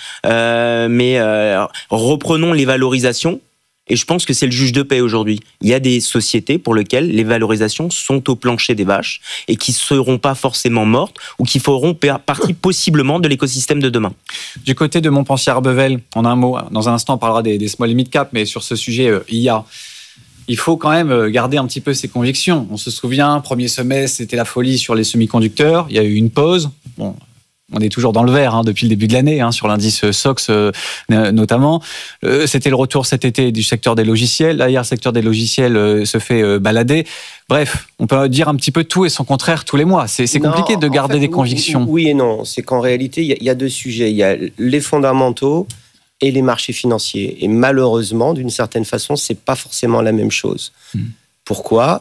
mais reprenons les valorisations. Et je pense que c'est le juge de paix aujourd'hui. Il y a des sociétés pour lesquelles les valorisations sont au plancher des vaches et qui ne seront pas forcément mortes ou qui feront partie possiblement de l'écosystème de demain. Du côté de Montpensier-Arbevel, en un mot, dans un instant on parlera des small et mid cap, mais sur ce sujet IA, il faut quand même garder un petit peu ses convictions. On se souvient, premier semestre, c'était la folie sur les semi-conducteurs. Il y a eu une pause. Bon, on est toujours dans le vert depuis le début de l'année, sur l'indice SOX notamment. C'était le retour cet été du secteur des logiciels. Là, hier, le secteur des logiciels se fait balader. Bref, on peut dire un petit peu tout et son contraire tous les mois. C'est compliqué de garder des convictions. Oui et non. C'est qu'en réalité, il y a deux sujets. Il y a les fondamentaux et les marchés financiers. Et malheureusement, d'une certaine façon, c'est pas forcément la même chose. Pourquoi ?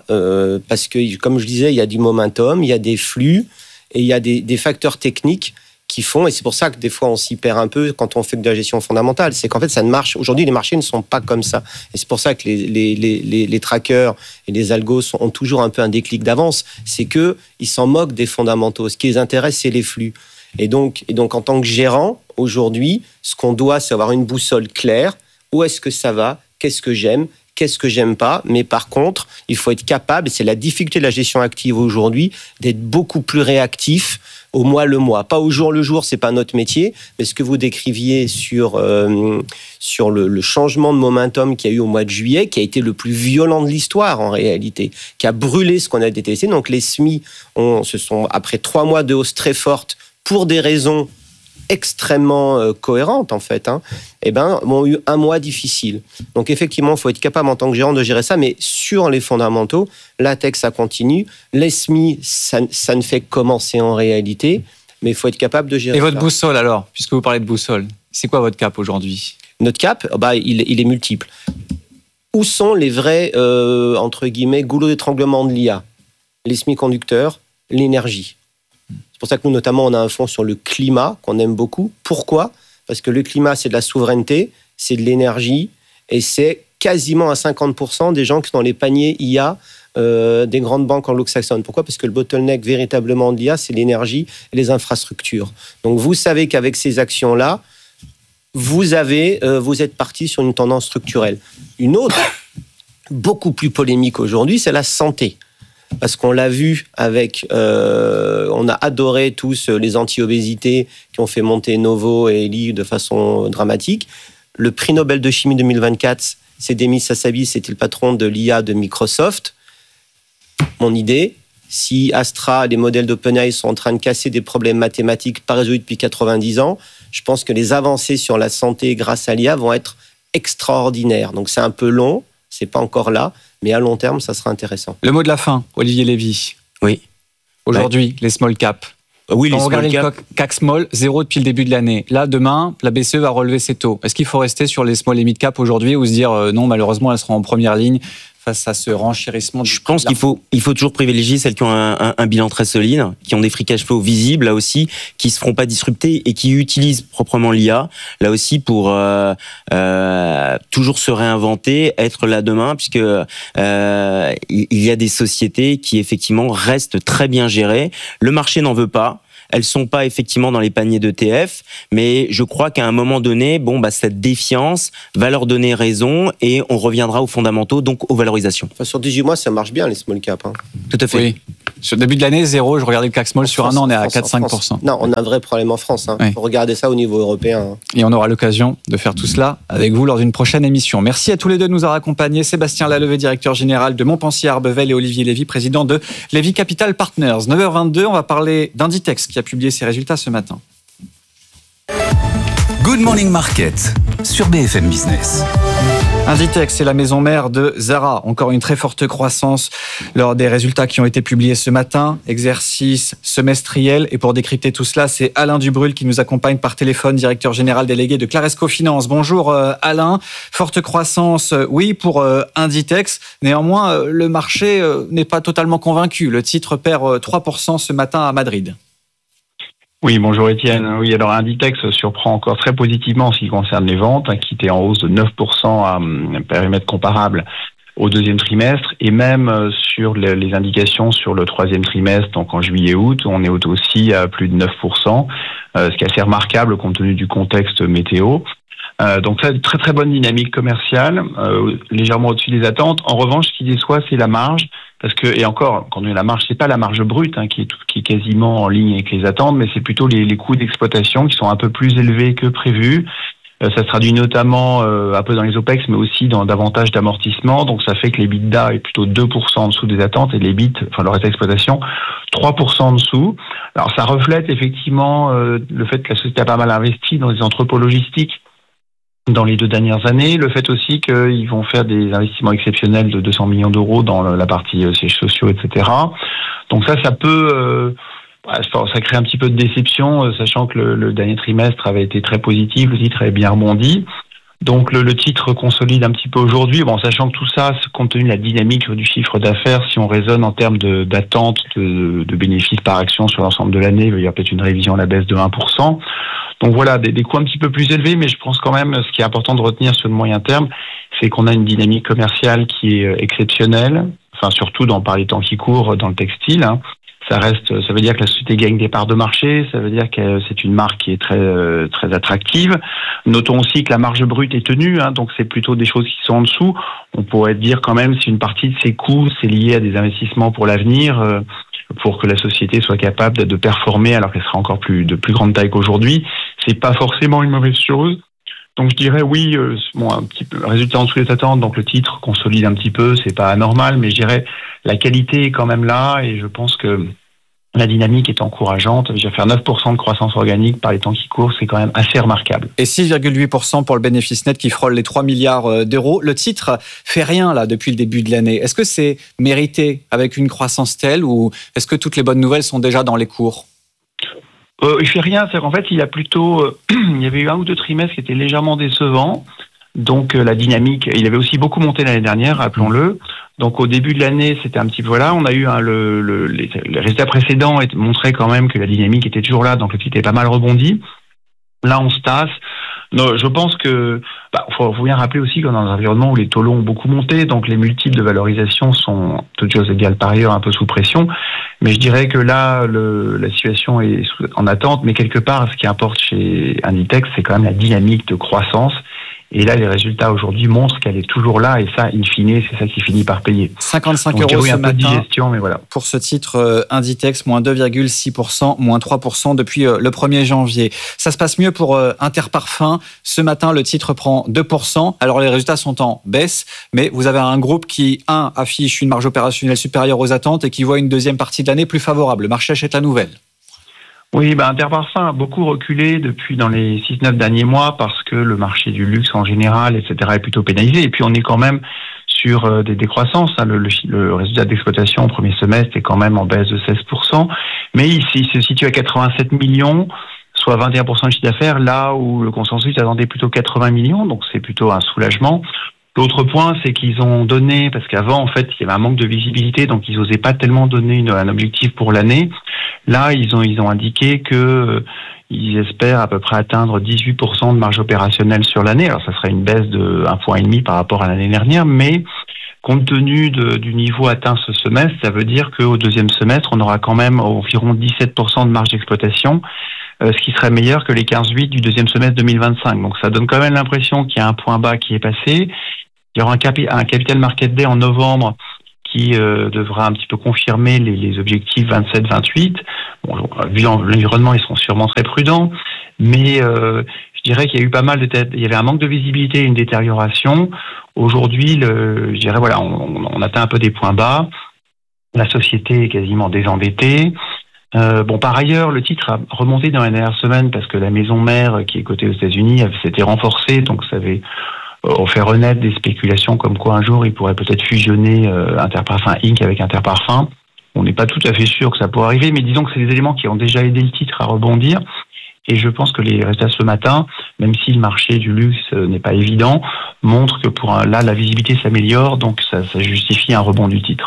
Parce que, comme je disais, il y a du momentum, il y a des flux et il y a des facteurs techniques qui font, et c'est pour ça que des fois on s'y perd un peu quand on fait de la gestion fondamentale, c'est qu'en fait ça ne marche, aujourd'hui les marchés ne sont pas comme ça. Et c'est pour ça que les trackers et les algos ont toujours un peu un déclic d'avance, c'est qu'ils s'en moquent des fondamentaux. Ce qui les intéresse, c'est les flux. Et donc en tant que gérant, aujourd'hui, ce qu'on doit, c'est avoir une boussole claire. Où est-ce que ça va ? Qu'est-ce que j'aime ? Qu'est-ce que j'aime pas ? Mais par contre, il faut être capable, et c'est la difficulté de la gestion active aujourd'hui, d'être beaucoup plus réactif au mois le mois. Pas au jour le jour, c'est pas notre métier, mais ce que vous décriviez sur le changement de momentum qu'il y a eu au mois de juillet, qui a été le plus violent de l'histoire en réalité, qui a brûlé ce qu'on a détesté. Donc les SMI après 3 mois de hausse très forte, pour des raisons extrêmement cohérentes en fait, ont eu un mois difficile. Donc effectivement, il faut être capable en tant que gérant de gérer ça, mais sur les fondamentaux, la tech ça continue, les SMI ça ne fait que commencer en réalité, mais il faut être capable de gérer ça. Et votre boussole alors, puisque vous parlez de boussole, c'est quoi votre cap aujourd'hui ? Notre cap, il est multiple. Où sont les vrais, entre guillemets, goulots d'étranglement de l'IA ? Les semi-conducteurs, l'énergie. C'est pour ça que nous, notamment, on a un fonds sur le climat qu'on aime beaucoup. Pourquoi ? Parce que le climat, c'est de la souveraineté, c'est de l'énergie, et c'est quasiment à 50% des gens qui sont dans les paniers IA des grandes banques anglo-saxonnes. Pourquoi ? Parce que le bottleneck véritablement de l'IA, c'est l'énergie et les infrastructures. Donc vous savez qu'avec ces actions-là, vous êtes parti sur une tendance structurelle. Une autre, beaucoup plus polémique aujourd'hui, c'est la santé. Parce qu'on l'a vu on a adoré tous les anti-obésité qui ont fait monter Novo et Eli de façon dramatique. Le prix Nobel de chimie 2024, c'est Demis Hassabis, c'était le patron de l'IA de Microsoft. Mon idée, si Astra, les modèles d'OpenAI sont en train de casser des problèmes mathématiques pas résolus depuis 90 ans, je pense que les avancées sur la santé grâce à l'IA vont être extraordinaires. Donc c'est un peu long, c'est pas encore là, mais à long terme, ça sera intéressant. Le mot de la fin, Olivier Lévy. Oui. Aujourd'hui, les small caps. Oui, les small caps. Le CAC small, 0 depuis le début de l'année. Là, demain, la BCE va relever ses taux. Est-ce qu'il faut rester sur les small et mid cap aujourd'hui ou se dire non, malheureusement, elles seront en première ligne face à ce renchérissement? Je pense qu'il faut toujours privilégier celles qui ont un bilan très solide, qui ont des free cash flow visibles, là aussi, qui se feront pas disrupter et qui utilisent proprement l'IA, là aussi, pour toujours se réinventer, être là demain, puisque il y a des sociétés qui, effectivement, restent très bien gérées. Le marché n'en veut pas. Elles sont pas effectivement dans les paniers d'ETF, mais je crois qu'à un moment donné, cette défiance va leur donner raison et on reviendra aux fondamentaux, donc aux valorisations. Enfin, sur 18 mois, ça marche bien les small caps. Hein. Tout à fait. Oui. Sur le début de l'année, 0, je regardais le CAC Small sur un an, on est à 4-5%. Non, on a un vrai problème en France. Hein. Oui. Faut regarder ça au niveau européen. Hein. Et on aura l'occasion de faire tout cela avec vous lors d'une prochaine émission. Merci à tous les deux de nous avoir accompagnés. Sébastien Lalevé, directeur général de Montpensier Arbevel, et Olivier Lévy, président de Lévy Capital Partners. 9h22, on va parler d'Inditex qui a publié ses résultats ce matin. Good Morning Market sur BFM Business. Inditex, c'est la maison mère de Zara. Encore une très forte croissance lors des résultats qui ont été publiés ce matin. Exercice semestriel. Et pour décrypter tout cela, c'est Alain Dubrul qui nous accompagne par téléphone, directeur général délégué de Claresco Finance. Bonjour Alain. Forte croissance, oui, pour Inditex. Néanmoins, le marché n'est pas totalement convaincu. Le titre perd 3% ce matin à Madrid. Oui, bonjour Étienne. Oui, alors Inditex surprend encore très positivement en ce qui concerne les ventes, qui étaient en hausse de 9% à périmètre comparable au deuxième trimestre, et même sur les indications sur le troisième trimestre, donc en juillet-août, on est aussi à plus de 9%, ce qui est assez remarquable compte tenu du contexte météo. Donc ça, très très bonne dynamique commerciale, légèrement au-dessus des attentes. En revanche, ce qui déçoit, c'est la marge. Parce que, et encore, quand on dit la marge, c'est pas la marge brute qui est quasiment en ligne avec les attentes, mais c'est plutôt les coûts d'exploitation qui sont un peu plus élevés que prévu. Ça se traduit notamment un peu dans les OPEX, mais aussi dans davantage d'amortissement. Donc ça fait que l'EBITDA est plutôt 2% en dessous des attentes et l'EBIT, enfin le reste d'exploitation, 3% en dessous. Alors ça reflète effectivement le fait que la société a pas mal investi dans les entrepôts logistiques dans les 2 dernières années, le fait aussi qu'ils vont faire des investissements exceptionnels de 200 millions d'euros dans la partie sièges sociaux, etc. Donc ça peut... ça crée un petit peu de déception, sachant que le dernier trimestre avait été très positif, le titre avait bien rebondi. Donc le titre consolide un petit peu aujourd'hui, sachant que tout ça, compte tenu de la dynamique du chiffre d'affaires, si on raisonne en termes d'attente de bénéfices par action sur l'ensemble de l'année, il y a peut-être une révision à la baisse de 1%. Donc voilà, des coûts un petit peu plus élevés, mais je pense quand même, ce qui est important de retenir sur le moyen terme, c'est qu'on a une dynamique commerciale qui est exceptionnelle, surtout par les temps qui courent dans le textile. Ça veut dire que la société gagne des parts de marché, ça veut dire que c'est une marque qui est très très attractive. Notons aussi que la marge brute est tenue, donc c'est plutôt des choses qui sont en dessous. On pourrait dire quand même si une partie de ces coûts c'est lié à des investissements pour l'avenir, pour que la société soit capable de performer alors qu'elle sera encore de plus grande taille qu'aujourd'hui. C'est pas forcément une mauvaise chose. Donc je dirais oui, un petit peu résultat en dessous des attentes, donc le titre consolide un petit peu, c'est pas anormal, mais je dirais la qualité est quand même là et je pense que la dynamique est encourageante. Je vais faire 9% de croissance organique par les temps qui courent, c'est quand même assez remarquable. Et 6,8% pour le bénéfice net qui frôle les 3 milliards d'euros. Le titre fait rien là depuis le début de l'année. Est-ce que c'est mérité avec une croissance telle ou est-ce que toutes les bonnes nouvelles sont déjà dans les cours ? Il fait rien, c'est qu'en fait il y avait eu 1 ou 2 trimestres qui étaient légèrement décevants. Donc la dynamique, il avait aussi beaucoup monté l'année dernière, rappelons-le. Donc au début de l'année, c'était un petit peu on a eu les résultats précédents montraient quand même que la dynamique était toujours là, donc le titre est pas mal rebondi. Là, on se tasse. Non, je pense que faut bien rappeler aussi qu'on est dans un environnement où les taux longs ont beaucoup monté, donc les multiples de valorisation sont toutes choses égales par ailleurs un peu sous pression. Mais je dirais que là, la situation est en attente, mais quelque part, ce qui importe chez Inditex, c'est quand même la dynamique de croissance. Et là, les résultats aujourd'hui montrent qu'elle est toujours là, et ça, in fine, c'est ça qui finit par payer. 55 donc, euros oui, ce un peu de matin digestion, mais voilà. Pour ce titre Inditex, moins 2,6%, moins 3% depuis le 1er janvier. Ça se passe mieux pour Interparfums. Ce matin, le titre prend 2%. Alors, les résultats sont en baisse, mais vous avez un groupe qui, affiche une marge opérationnelle supérieure aux attentes et qui voit une deuxième partie de l'année plus favorable. Le marché achète la nouvelle. Oui, Interparfums a beaucoup reculé dans les 6-9 derniers mois parce que le marché du luxe en général, etc., est plutôt pénalisé. Et puis on est quand même sur des décroissances. Le résultat d'exploitation au premier semestre est quand même en baisse de 16%. Mais il se situe à 87 millions, soit 21% de chiffre d'affaires, là où le consensus attendait plutôt 80 millions. Donc c'est plutôt un soulagement. L'autre point, c'est qu'ils ont donné, parce qu'avant, en fait, il y avait un manque de visibilité, donc ils n'osaient pas tellement donner un objectif pour l'année. Là, ils ont indiqué que ils espèrent à peu près atteindre 18% de marge opérationnelle sur l'année. Alors, ça serait une baisse de 1,5 point par rapport à l'année dernière, mais compte tenu du niveau atteint ce semestre, ça veut dire qu'au deuxième semestre, on aura quand même environ 17% de marge d'exploitation, ce qui serait meilleur que les 15,8 du deuxième semestre 2025. Donc, ça donne quand même l'impression qu'il y a un point bas qui est passé. Il y aura un capital market day en novembre qui devra un petit peu confirmer les objectifs 27-28. Bon, vu l'environnement, ils seront sûrement très prudents, mais je dirais qu'il y a eu pas mal il y avait un manque de visibilité et une détérioration. Aujourd'hui, je dirais voilà, on atteint un peu des points bas. La société est quasiment désendettée. Par ailleurs, le titre a remonté dans les dernières semaines parce que la maison mère qui est cotée aux États-Unis s'était renforcée, donc ça avait fait renaître des spéculations comme quoi un jour il pourrait peut-être fusionner Interparfums Inc. avec Interparfums. On n'est pas tout à fait sûr que ça pourrait arriver, mais disons que c'est des éléments qui ont déjà aidé le titre à rebondir. Et je pense que les résultats ce matin, même si le marché du luxe n'est pas évident, montrent que la visibilité s'améliore, donc ça justifie un rebond du titre.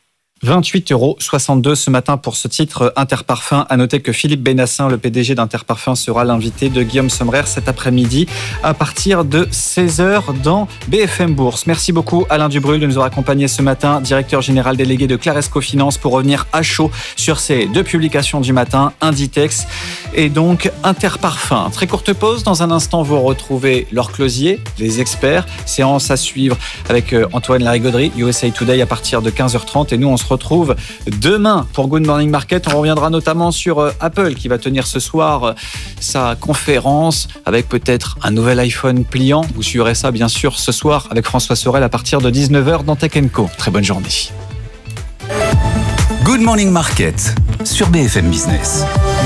28,62 € ce matin pour ce titre Interparfums. À noter que Philippe Bénassin, le PDG d'Interparfums, sera l'invité de Guillaume Sommerer cet après-midi à partir de 16h dans BFM Bourse. Merci beaucoup Alain Dubrul de nous avoir accompagnés ce matin, directeur général délégué de Claresco Finance, pour revenir à chaud sur ces deux publications du matin, Inditex et donc Interparfums. Très courte pause, dans un instant vous retrouvez Laure Closier, les experts, séance à suivre avec Antoine Larigauderie, USA Today à partir de 15h30 et nous on se retrouve demain pour Good Morning Market. On reviendra notamment sur Apple qui va tenir ce soir sa conférence avec peut-être un nouvel iPhone pliant. Vous suivrez ça bien sûr ce soir avec François Sorel à partir de 19h dans Tech & Co. Très bonne journée. Good Morning Market sur BFM Business.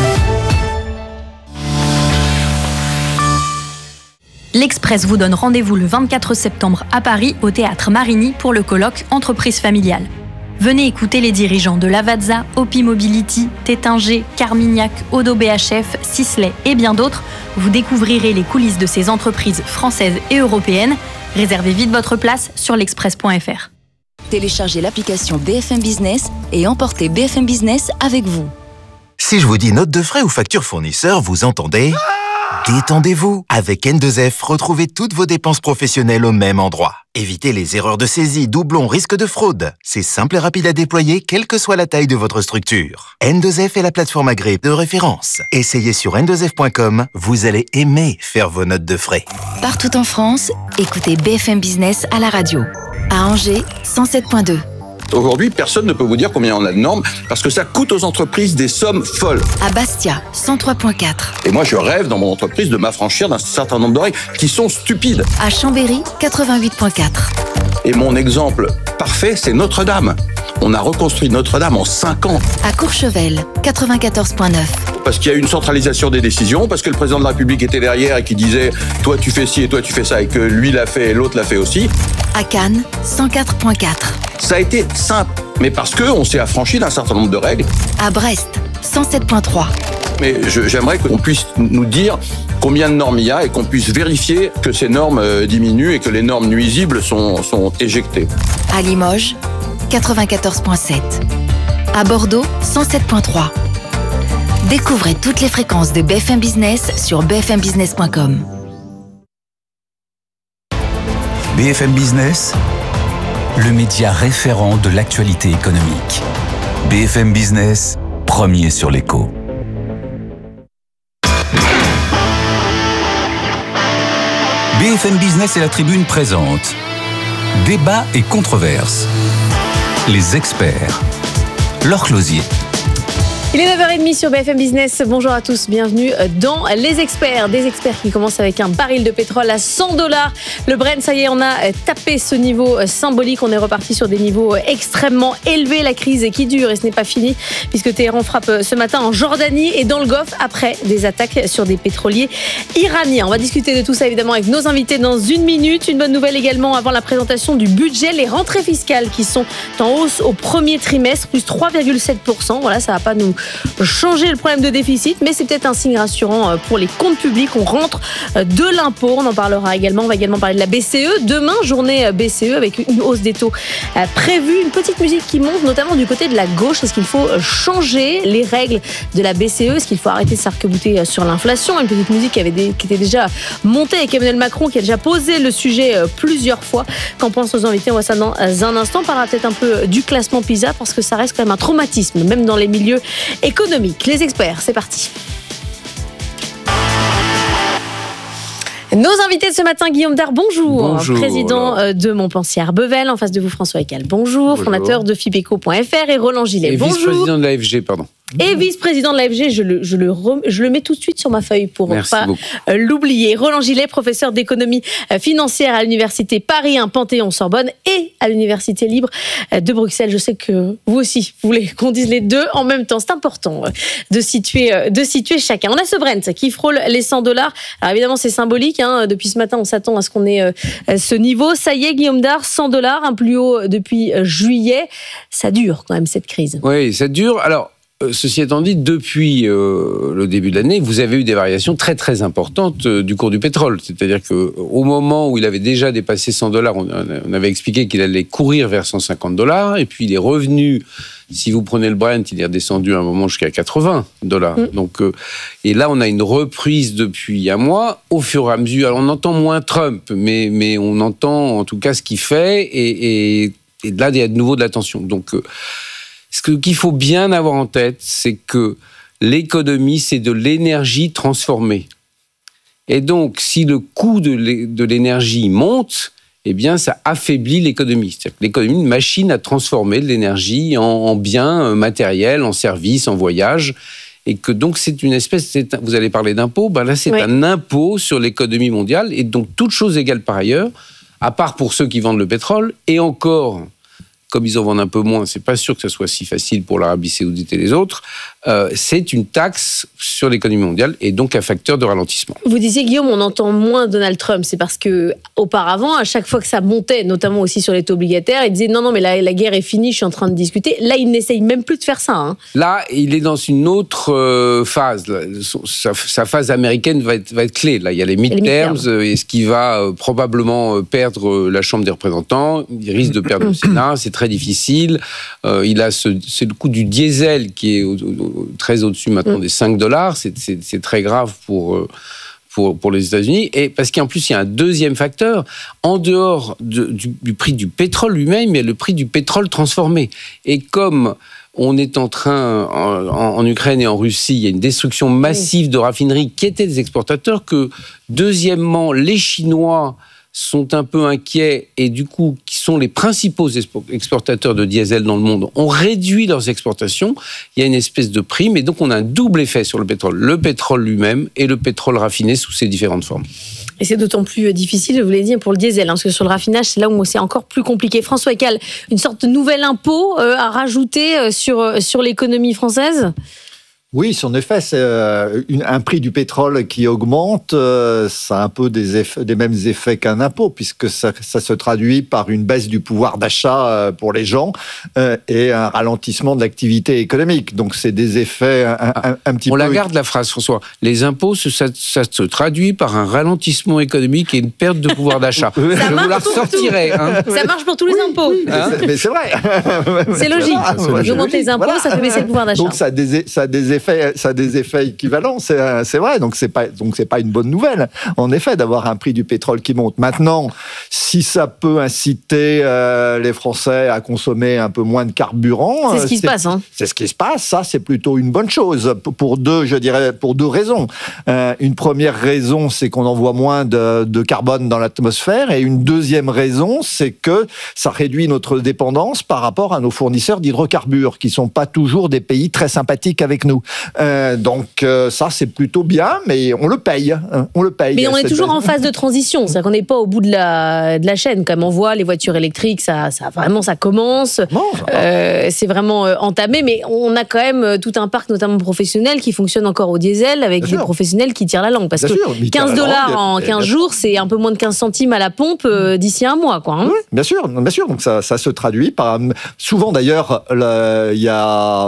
L'Express vous donne rendez-vous le 24 septembre à Paris au Théâtre Marigny pour le colloque Entreprise familiale. Venez écouter les dirigeants de Lavazza, Opi Mobility, Tétinger, Carmignac, Odo BHF, Sisley et bien d'autres. Vous découvrirez les coulisses de ces entreprises françaises et européennes. Réservez vite votre place sur l'express.fr. Téléchargez l'application BFM Business et emportez BFM Business avec vous. Si je vous dis note de frais ou facture fournisseur, vous entendez ? Détendez-vous. Avec N2F, retrouvez toutes vos dépenses professionnelles au même endroit. Évitez les erreurs de saisie, doublons, risques de fraude. C'est simple et rapide à déployer, quelle que soit la taille de votre structure. N2F est la plateforme agréée de référence. Essayez sur n2f.com, vous allez aimer faire vos notes de frais. Partout en France, écoutez BFM Business à la radio. À Angers, 107.2. Aujourd'hui, personne ne peut vous dire combien on a de normes parce que ça coûte aux entreprises des sommes folles. À Bastia, 103.4. Et moi, je rêve dans mon entreprise de m'affranchir d'un certain nombre de règles qui sont stupides. À Chambéry, 88.4. Et mon exemple parfait, c'est Notre-Dame. On a reconstruit Notre-Dame en 5 ans. À Courchevel, 94.9. Parce qu'il y a eu une centralisation des décisions, parce que le président de la République était derrière et qui disait « toi tu fais ci et toi tu fais ça » et que lui l'a fait et l'autre l'a fait aussi. À Cannes, 104.4. Ça a été simple, mais parce qu'on s'est affranchi d'un certain nombre de règles. À Brest, 107.3. Mais j'aimerais qu'on puisse nous dire combien de normes il y a et qu'on puisse vérifier que ces normes diminuent et que les normes nuisibles sont éjectées. À Limoges, 94.7. À Bordeaux, 107.3. Découvrez toutes les fréquences de BFM Business sur bfmbusiness.com. BFM Business, le média référent de l'actualité économique. BFM Business, premier sur l'écho. BFM Business et la Tribune présentent Débat et controverses. Les experts. Laure Closier. Il est 9h30 sur BFM Business. Bonjour à tous, bienvenue dans Les Experts. Des experts qui commencent avec un baril de pétrole à $100. Le Brent, ça y est, on a tapé ce niveau symbolique. On est reparti sur des niveaux extrêmement élevés. La crise qui dure et ce n'est pas fini puisque Téhéran frappe ce matin en Jordanie et dans le Golfe après des attaques sur des pétroliers iraniens. On va discuter de tout ça évidemment avec nos invités dans une minute. Une bonne nouvelle également avant la présentation du budget. Les rentrées fiscales qui sont en hausse au premier trimestre, plus 3,7%. Voilà, ça va pas nous changer le problème de déficit, mais c'est peut-être un signe rassurant pour les comptes publics. On rentre de l'impôt, on en parlera également. On va également parler de la BCE. Demain, journée BCE avec une hausse des taux prévue. Une petite musique qui monte, notamment du côté de la gauche. Est-ce qu'il faut changer les règles de la BCE? Est-ce qu'il faut arrêter de s'arc-bouter sur l'inflation? Une petite musique qui était déjà montée avec Emmanuel Macron, qui a déjà posé le sujet plusieurs fois. Qu'en pensent nos invités? On voit ça dans un instant. On parlera peut-être un peu du classement PISA, parce que ça reste quand même un traumatisme, même dans les milieux économiques. Les experts, c'est parti. Nos invités de ce matin, Guillaume Dard, bonjour. Président de Montpensier-Arbevel. En face de vous, François Ecal, bonjour. Fondateur de Fipeco.fr, et Roland Gillet, bonjour. Et vice-président de l'AFG, pardon. Et vice-président de l'AFG, je le mets tout de suite sur ma feuille pour ne pas l'oublier. Roland Gillet, professeur d'économie financière à l'université Paris 1 Panthéon-Sorbonne et à l'université libre de Bruxelles. Je sais que vous aussi, vous voulez qu'on dise les deux en même temps. C'est important de situer chacun. On a ce Brent qui frôle les $100. Alors évidemment, c'est symbolique. Depuis ce matin, on s'attend à ce qu'on ait ce niveau. Ça y est, Guillaume Dard, $100, un plus haut depuis juillet. Ça dure quand même, cette crise. Oui, ça dure. Alors, ceci étant dit, depuis le début de l'année, vous avez eu des variations très très importantes du cours du pétrole. C'est-à-dire qu'au moment où il avait déjà dépassé $100, on avait expliqué qu'il allait courir vers $150, et puis il est revenu. Si vous prenez le Brent, il est redescendu à un moment jusqu'à $80. Donc, et là, on a une reprise depuis un mois, au fur et à mesure. Alors, on entend moins Trump, mais on entend en tout cas ce qu'il fait, et là, il y a de nouveau de la tension. Donc, ce qu'il faut bien avoir en tête, c'est que l'économie, c'est de l'énergie transformée. Et donc, si le coût de l'énergie monte, eh bien, ça affaiblit l'économie. C'est-à-dire que l'économie est une machine à transformer de l'énergie en biens matériels, en services, en voyages. Et que donc, c'est une espèce... Vous allez parler d'impôt, là, c'est un impôt sur l'économie mondiale. Et donc, toutes choses égales par ailleurs, à part pour ceux qui vendent le pétrole, et encore... Comme ils en vendent un peu moins, c'est pas sûr que ça soit si facile pour l'Arabie Saoudite et les autres. C'est une taxe sur l'économie mondiale et donc un facteur de ralentissement. Vous disiez, Guillaume, on entend moins Donald Trump. C'est parce que auparavant, à chaque fois que ça montait, notamment aussi sur les taux obligataires, il disait non, mais la guerre est finie, je suis en train de discuter. Là, il n'essaye même plus de faire ça. Là, il est dans une autre phase. Sa phase américaine va être clé. Là, il y a les midterms. Est-ce qu'il va probablement perdre la Chambre des représentants? Il risque de perdre le Sénat. C'est très difficile. C'est le coût du diesel qui est très au-dessus maintenant des $5. C'est très grave pour les États-Unis. Et parce qu'en plus, il y a un deuxième facteur. En dehors du prix du pétrole lui-même, il y a le prix du pétrole transformé. Et comme on est en train, en Ukraine et en Russie, il y a une destruction massive de raffineries qui étaient des exportateurs, que deuxièmement, les Chinois sont un peu inquiets et du coup, qui sont les principaux exportateurs de diesel dans le monde, ont réduit leurs exportations. Il y a une espèce de prime et donc on a un double effet sur le pétrole lui-même et le pétrole raffiné sous ses différentes formes. Et c'est d'autant plus difficile, je vous l'ai dit, pour le diesel, parce que sur le raffinage, c'est là où c'est encore plus compliqué. François Ecal, une sorte de nouvel impôt à rajouter sur l'économie française ? Oui, en effet, c'est un prix du pétrole qui augmente, ça a un peu des mêmes effets qu'un impôt, puisque ça se traduit par une baisse du pouvoir d'achat pour les gens et un ralentissement de l'activité économique. Donc, c'est des effets un petit peu... On la garde, la phrase, François. Les impôts, ça se traduit par un ralentissement économique et une perte de pouvoir d'achat. Je vous la ressortirai. Ça marche pour tous les impôts. Mais c'est vrai. C'est logique. Vous augmentez les impôts, ça fait baisser le pouvoir d'achat. Donc, ça a des effets équivalents, c'est vrai. Donc c'est pas une bonne nouvelle, en effet, d'avoir un prix du pétrole qui monte. Maintenant, si ça peut inciter les Français à consommer un peu moins de carburant, c'est ce qui se passe. C'est ce qui se passe. Ça, c'est plutôt une bonne chose pour deux raisons. Une première raison, c'est qu'on envoie moins de carbone dans l'atmosphère, et une deuxième raison, c'est que ça réduit notre dépendance par rapport à nos fournisseurs d'hydrocarbures, qui sont pas toujours des pays très sympathiques avec nous. Donc ça, c'est plutôt bien, mais on le paye. On le paye. Mais on est toujours en phase de transition, c'est-à-dire qu'on n'est pas au bout de la chaîne. Comme on voit, les voitures électriques, ça commence. C'est vraiment entamé, mais on a quand même tout un parc, notamment professionnel, qui fonctionne encore au diesel, avec des professionnels qui tirent la langue. Parce que $15 en 15 jours, c'est un peu moins de 15 centimes à la pompe d'ici un mois, quoi. Oui, bien sûr. Donc ça se traduit par... Souvent, d'ailleurs, il y a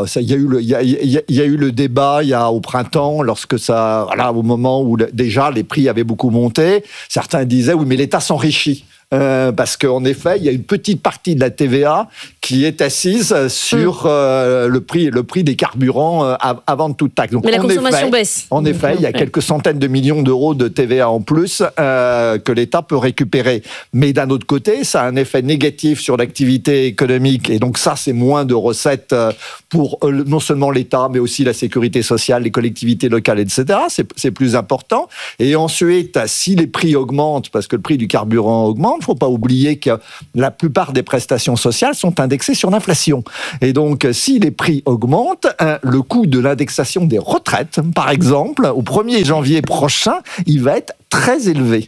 eu le débat au printemps, lorsque au moment où déjà les prix avaient beaucoup monté. Certains disaient, oui, mais l'État s'enrichit. Parce qu'en effet, il y a une petite partie de la TVA qui est assise sur le prix des carburants avant de toute taxe. Donc, mais la consommation baisse. En effet, il y a quelques centaines de millions d'euros de TVA en plus que l'État peut récupérer. Mais d'un autre côté, ça a un effet négatif sur l'activité économique. Et donc ça, c'est moins de recettes pour non seulement l'État, mais aussi la sécurité sociale, les collectivités locales, etc. C'est plus important. Et ensuite, si les prix augmentent, parce que le prix du carburant augmente, il ne faut pas oublier que la plupart des prestations sociales sont indexées sur l'inflation. Et donc, si les prix augmentent, le coût de l'indexation des retraites, par exemple, au 1er janvier prochain, il va être très élevé.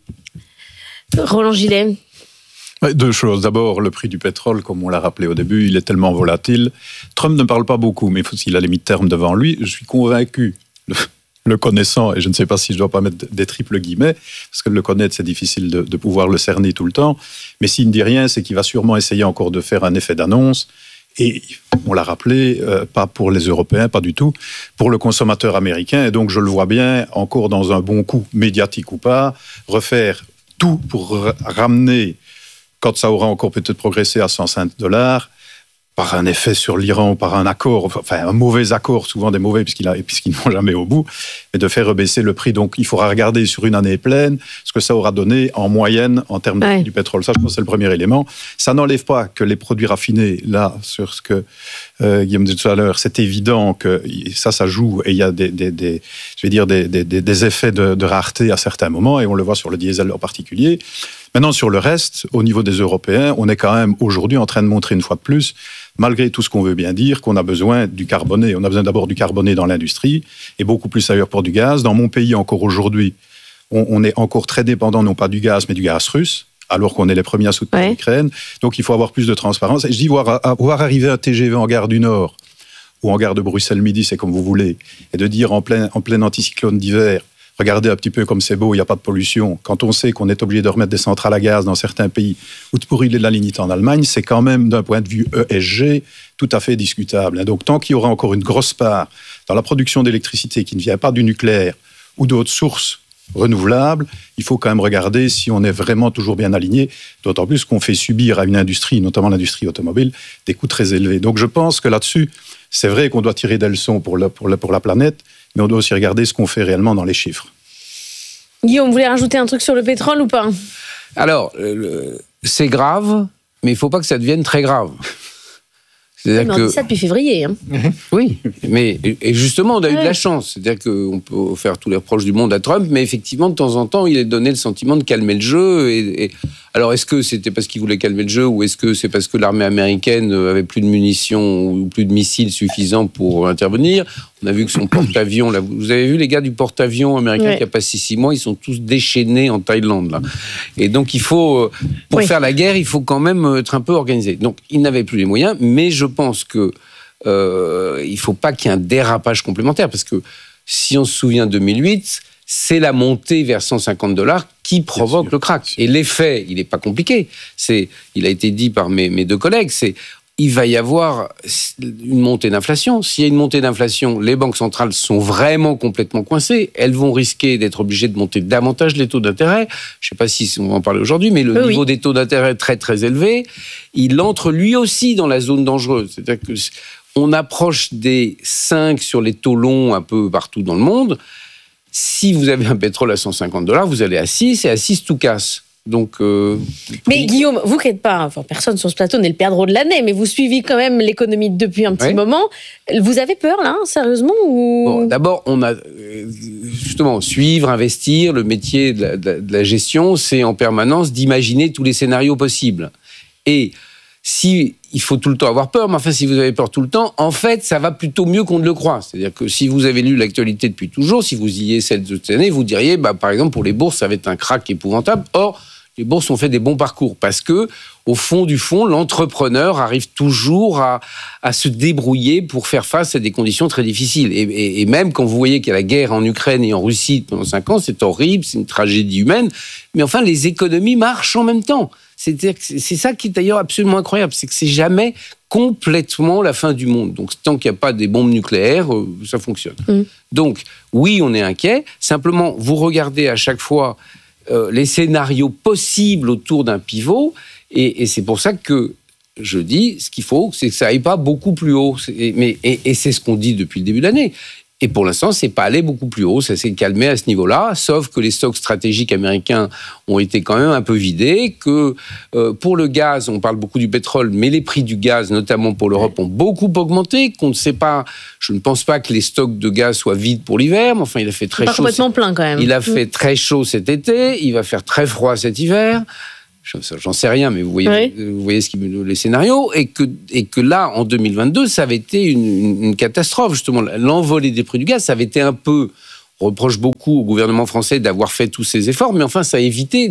Roland Gillet. Deux choses. D'abord, le prix du pétrole, comme on l'a rappelé au début, il est tellement volatile. Trump ne parle pas beaucoup, mais il a les mi-termes devant lui. Je suis convaincu, le connaissant, et je ne sais pas si je dois pas mettre des triples guillemets, parce que le connaître, c'est difficile de pouvoir le cerner tout le temps. Mais s'il ne dit rien, c'est qu'il va sûrement essayer encore de faire un effet d'annonce. Et on l'a rappelé, pas pour les Européens, pas du tout, pour le consommateur américain. Et donc, je le vois bien, encore dans un bon coup, médiatique ou pas, refaire tout pour ramener, quand ça aura encore peut-être progressé à $105, par un effet sur l'Iran ou par un accord, enfin un mauvais accord, souvent des mauvais puisqu'ils ne vont jamais au bout, mais de faire rebaisser le prix. Donc il faudra regarder sur une année pleine ce que ça aura donné en moyenne en termes de prix du pétrole. Ça, je pense que c'est le premier élément. Ça n'enlève pas que les produits raffinés, là, sur ce que Guillaume disait tout à l'heure, c'est évident que ça joue et il y a des effets de rareté à certains moments et on le voit sur le diesel en particulier. Maintenant, sur le reste, au niveau des Européens, on est quand même aujourd'hui en train de montrer une fois de plus, malgré tout ce qu'on veut bien dire, qu'on a besoin du carboné. On a besoin d'abord du carboné dans l'industrie et beaucoup plus ailleurs pour du gaz. Dans mon pays, encore aujourd'hui, on est encore très dépendant, non pas du gaz, mais du gaz russe, alors qu'on est les premiers à soutenir l'Ukraine. Donc, il faut avoir plus de transparence. Et je dis, voir arriver un TGV en gare du Nord ou en gare de Bruxelles-Midi, c'est comme vous voulez, et de dire en plein anticyclone d'hiver, regardez un petit peu comme c'est beau, il n'y a pas de pollution. Quand on sait qu'on est obligé de remettre des centrales à gaz dans certains pays ou de brûler de la lignite en Allemagne, c'est quand même, d'un point de vue ESG, tout à fait discutable. Donc, tant qu'il y aura encore une grosse part dans la production d'électricité qui ne vient pas du nucléaire ou d'autres sources renouvelables, il faut quand même regarder si on est vraiment toujours bien aligné, d'autant plus qu'on fait subir à une industrie, notamment l'industrie automobile, des coûts très élevés. Donc, je pense que là-dessus, c'est vrai qu'on doit tirer des leçons pour la planète, mais on doit aussi regarder ce qu'on fait réellement dans les chiffres. Guillaume, vous voulez rajouter un truc sur le pétrole ou pas ? Alors, c'est grave, mais il ne faut pas que ça devienne très grave. On dit ça depuis février. Hein. Oui, mais et justement, on a eu de la chance. C'est-à-dire qu'on peut faire tous les reproches du monde à Trump, mais effectivement, de temps en temps, il a donné le sentiment de calmer le jeu. Alors, est-ce que c'était parce qu'il voulait calmer le jeu ou est-ce que c'est parce que l'armée américaine avait plus de munitions ou plus de missiles suffisants pour intervenir ? On a vu que son porte-avions, là, vous avez vu les gars du porte-avions américain qui a passé 6 mois, ils sont tous déchaînés en Thaïlande. Là. Et donc, il faut, pour faire la guerre, il faut quand même être un peu organisé. Donc, il n'avait plus les moyens, mais je pense que il ne faut pas qu'il y ait un dérapage complémentaire, parce que si on se souvient de 2008, c'est la montée vers $150 qui provoque le crack. Et l'effet, il n'est pas compliqué. Il a été dit par mes deux collègues, il va y avoir une montée d'inflation. S'il y a une montée d'inflation, les banques centrales sont vraiment complètement coincées. Elles vont risquer d'être obligées de monter davantage les taux d'intérêt. Je ne sais pas si on va en parler aujourd'hui, mais le niveau des taux d'intérêt est très, très élevé. Il entre lui aussi dans la zone dangereuse. C'est-à-dire qu'on approche des 5 sur les taux longs un peu partout dans le monde. Si vous avez un pétrole à $150, vous allez à 6, et à 6, tout casse. Donc, mais Guillaume, vous qui n'êtes pas, personne sur ce plateau n'est le perdreau de l'année, mais vous suivez quand même l'économie depuis un petit moment. Vous avez peur là, sérieusement ou... Bon, d'abord, on a justement suivre, investir. Le métier de la gestion, c'est en permanence d'imaginer tous les scénarios possibles. Et si il faut tout le temps avoir peur, mais enfin, si vous avez peur tout le temps, en fait, ça va plutôt mieux qu'on ne le croit. C'est-à-dire que si vous avez lu l'actualité depuis toujours, si vous y êtes cette année, vous diriez, par exemple, pour les bourses, ça va être un krach épouvantable. Or, les bourses ont fait des bons parcours parce que, au fond du fond, l'entrepreneur arrive toujours à se débrouiller pour faire face à des conditions très difficiles. Et même quand vous voyez qu'il y a la guerre en Ukraine et en Russie pendant 5 ans, c'est horrible, c'est une tragédie humaine. Mais enfin, les économies marchent en même temps. C'est ça qui est d'ailleurs absolument incroyable, c'est que c'est jamais complètement la fin du monde. Donc, tant qu'il n'y a pas des bombes nucléaires, ça fonctionne. Donc, oui, on est inquiet. Simplement, vous regardez à chaque fois les scénarios possibles autour d'un pivot, et c'est pour ça que je dis, ce qu'il faut, c'est que ça aille pas beaucoup plus haut. Et c'est ce qu'on dit depuis le début de l'année. Et pour l'instant, c'est pas allé beaucoup plus haut, ça s'est calmé à ce niveau-là, sauf que les stocks stratégiques américains ont été quand même un peu vidés, que pour le gaz, on parle beaucoup du pétrole, mais les prix du gaz, notamment pour l'Europe, ont beaucoup augmenté, qu'on ne sait pas, je ne pense pas que les stocks de gaz soient vides pour l'hiver, mais enfin, il a fait très chaud. Pas complètement plein quand même. Il a fait très chaud cet été, il va faire très froid cet hiver. J'en sais rien, mais vous voyez les scénarios, et que là, en 2022, ça avait été une catastrophe, justement. L'envolée des prix du gaz, ça avait été un peu... On reproche beaucoup au gouvernement français d'avoir fait tous ces efforts, mais enfin, ça a évité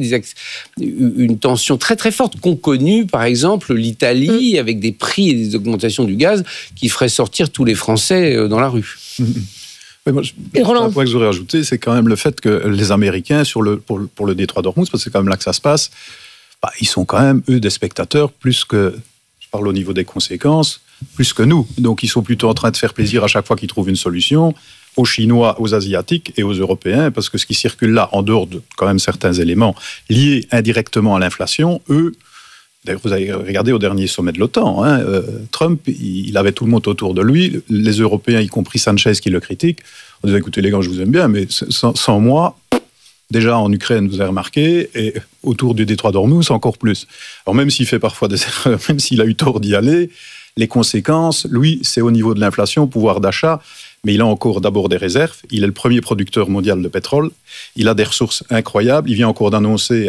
une tension très très forte qu'ont connue, par exemple, l'Italie, avec des prix et des augmentations du gaz qui feraient sortir tous les Français dans la rue. Oui, moi, un point que j'aurais ajouté, c'est quand même le fait que les Américains, pour le détroit d'Ormuz, parce que c'est quand même là que ça se passe, ils sont quand même, eux, des spectateurs, plus que, je parle au niveau des conséquences, plus que nous. Donc, ils sont plutôt en train de faire plaisir à chaque fois qu'ils trouvent une solution, aux Chinois, aux Asiatiques et aux Européens, parce que ce qui circule là, en dehors de quand même certains éléments liés indirectement à l'inflation, eux, d'ailleurs, vous avez regardé au dernier sommet de l'OTAN, Trump, il avait tout le monde autour de lui, les Européens, y compris Sanchez, qui le critiquent, on disait, écoutez les gars, je vous aime bien, mais sans moi... Déjà en Ukraine, vous avez remarqué, et autour du détroit d'Ormuz, encore plus. Alors même s'il fait parfois des erreurs, même s'il a eu tort d'y aller, les conséquences, lui, c'est au niveau de l'inflation, pouvoir d'achat, mais il a encore d'abord des réserves. Il est le premier producteur mondial de pétrole. Il a des ressources incroyables. Il vient encore d'annoncer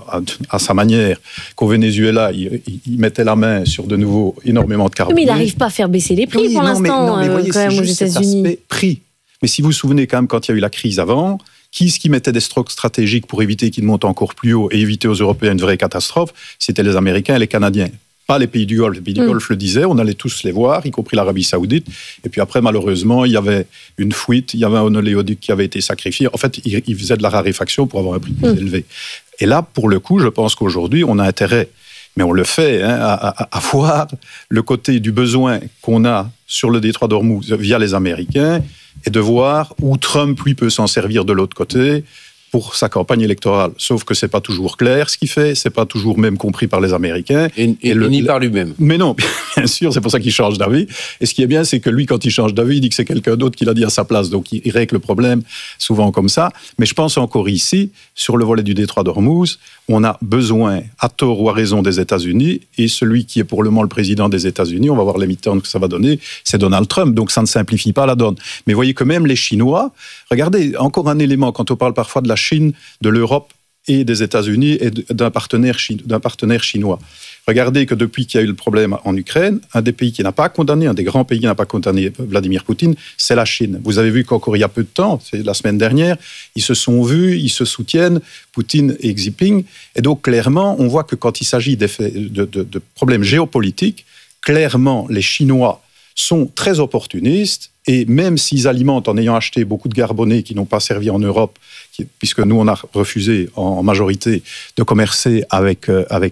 à sa manière qu'au Venezuela, il mettait la main sur de nouveau énormément de carbone. Mais il n'arrive pas à faire baisser les prix pour l'instant, mais voyez, quand même, aux juste États-Unis. Cet aspect prix. Mais si vous vous souvenez quand même, quand il y a eu la crise avant, qui mettait des stocks stratégiques pour éviter qu'ils montent encore plus haut et éviter aux Européens une vraie catastrophe, c'était les Américains et les Canadiens. Pas les pays du Golfe. Les pays du Golfe le disaient, on allait tous les voir, y compris l'Arabie Saoudite. Et puis après, malheureusement, il y avait une fuite, il y avait un oléoduc qui avait été sacrifié. En fait, ils faisaient de la raréfaction pour avoir un prix plus élevé. Et là, pour le coup, je pense qu'aujourd'hui, on a intérêt, mais on le fait, à voir le côté du besoin qu'on a sur le détroit d'Ormuz via les Américains, et de voir où Trump, lui, peut s'en servir de l'autre côté pour sa campagne électorale. Sauf que c'est pas toujours clair ce qu'il fait, c'est pas toujours même compris par les Américains. Et ni par lui-même. Mais non, bien sûr, c'est pour ça qu'il change d'avis. Et ce qui est bien, c'est que lui, quand il change d'avis, il dit que c'est quelqu'un d'autre qui l'a dit à sa place. Donc il règle le problème souvent comme ça. Mais je pense encore ici, sur le volet du détroit d'Ormuz, on a besoin, à tort ou à raison, des États-Unis. Et celui qui est pour le moment le président des États-Unis, on va voir les midterms que ça va donner, c'est Donald Trump. Donc ça ne simplifie pas la donne. Mais voyez que même les Chinois, regardez, encore un élément, quand on parle parfois de la Chine, de l'Europe et des États-Unis et d'un partenaire chinois. Regardez que depuis qu'il y a eu le problème en Ukraine, un des pays qui n'a pas condamné, un des grands pays qui n'a pas condamné Vladimir Poutine, c'est la Chine. Vous avez vu qu'encore il y a peu de temps, c'est la semaine dernière, ils se sont vus, ils se soutiennent, Poutine et Xi Jinping. Et donc clairement, on voit que quand il s'agit de problèmes géopolitiques, clairement les Chinois sont très opportunistes, et même s'ils alimentent en ayant acheté beaucoup de garbonés qui n'ont pas servi en Europe, puisque nous on a refusé en majorité de commercer avec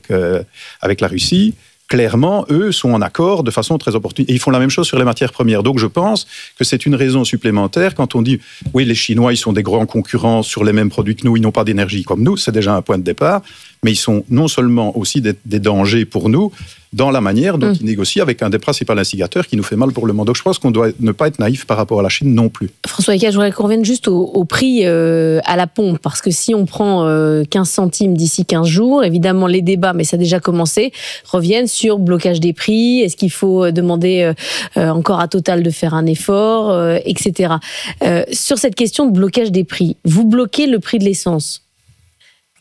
la Russie, clairement, eux sont en accord de façon très opportune. Et ils font la même chose sur les matières premières. Donc je pense que c'est une raison supplémentaire quand on dit « oui, les Chinois, ils sont des grands concurrents sur les mêmes produits que nous, ils n'ont pas d'énergie comme nous », c'est déjà un point de départ, mais ils sont non seulement aussi des dangers pour nous, dans la manière dont ils négocient avec un des principaux instigateurs qui nous fait mal pour le monde. Donc je pense qu'on doit ne pas être naïf par rapport à la Chine non plus. François Eka, je voudrais qu'on revienne juste au prix à la pompe, parce que si on prend 15 centimes d'ici 15 jours, évidemment les débats, mais ça a déjà commencé, reviennent sur blocage des prix, est-ce qu'il faut demander encore à Total de faire un effort, etc. Sur cette question de blocage des prix, vous bloquez le prix de l'essence.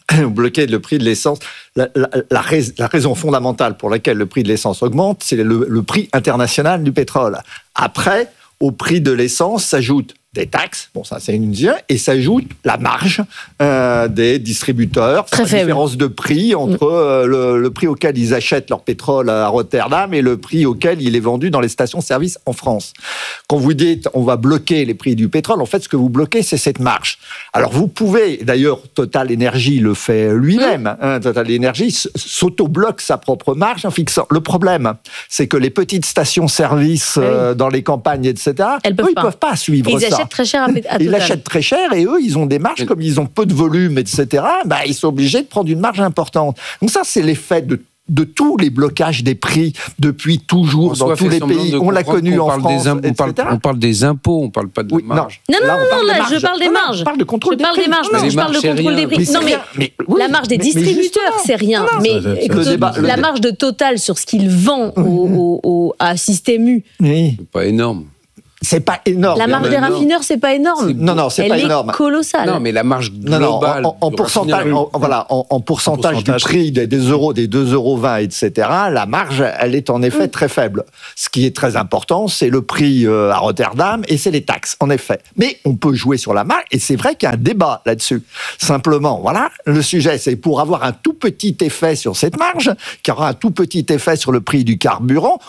vous bloquez le prix de l'essence. La raison fondamentale pour laquelle le prix de l'essence augmente, c'est le prix international du pétrole. Après, au prix de l'essence s'ajoutent des taxes, bon ça c'est une deuxième, et s'ajoute la marge des distributeurs, la différence de prix entre le prix auquel ils achètent leur pétrole à Rotterdam et le prix auquel il est vendu dans les stations-service en France. Quand vous dites on va bloquer les prix du pétrole, en fait ce que vous bloquez c'est cette marge. Alors vous pouvez, d'ailleurs Total Energy le fait lui-même, Total Energy s'auto-bloque sa propre marge en fixant. Le problème c'est que les petites stations-service dans les campagnes, etc., ils peuvent pas suivre ça. Très cher à Total. Ils l'achètent très cher et eux, ils ont des marges, comme ils ont peu de volume, etc., ils sont obligés de prendre une marge importante. Donc ça, c'est l'effet de tous les blocages des prix depuis toujours dans tous les pays. On l'a connu en France, etc. On parle des impôts, on ne parle pas de la marge. Non, je parle des marges. Je parle de contrôle des prix. Je parle de contrôle des prix. Non, mais la marge des distributeurs, c'est rien. Mais la marge de Total sur ce qu'il vend à Système U. C'est pas énorme. C'est pas énorme. La marge des raffineurs, c'est pas énorme. Non, c'est pas énorme. Elle est colossale. Non, mais la marge globale. En pourcentage du prix des 2 €, etc., la marge, elle est en effet très faible. Ce qui est très important, c'est le prix à Rotterdam et c'est les taxes, en effet. Mais on peut jouer sur la marge et c'est vrai qu'il y a un débat là-dessus. Simplement, voilà, le sujet, c'est pour avoir un tout petit effet sur cette marge, qui aura un tout petit effet sur le prix du carburant,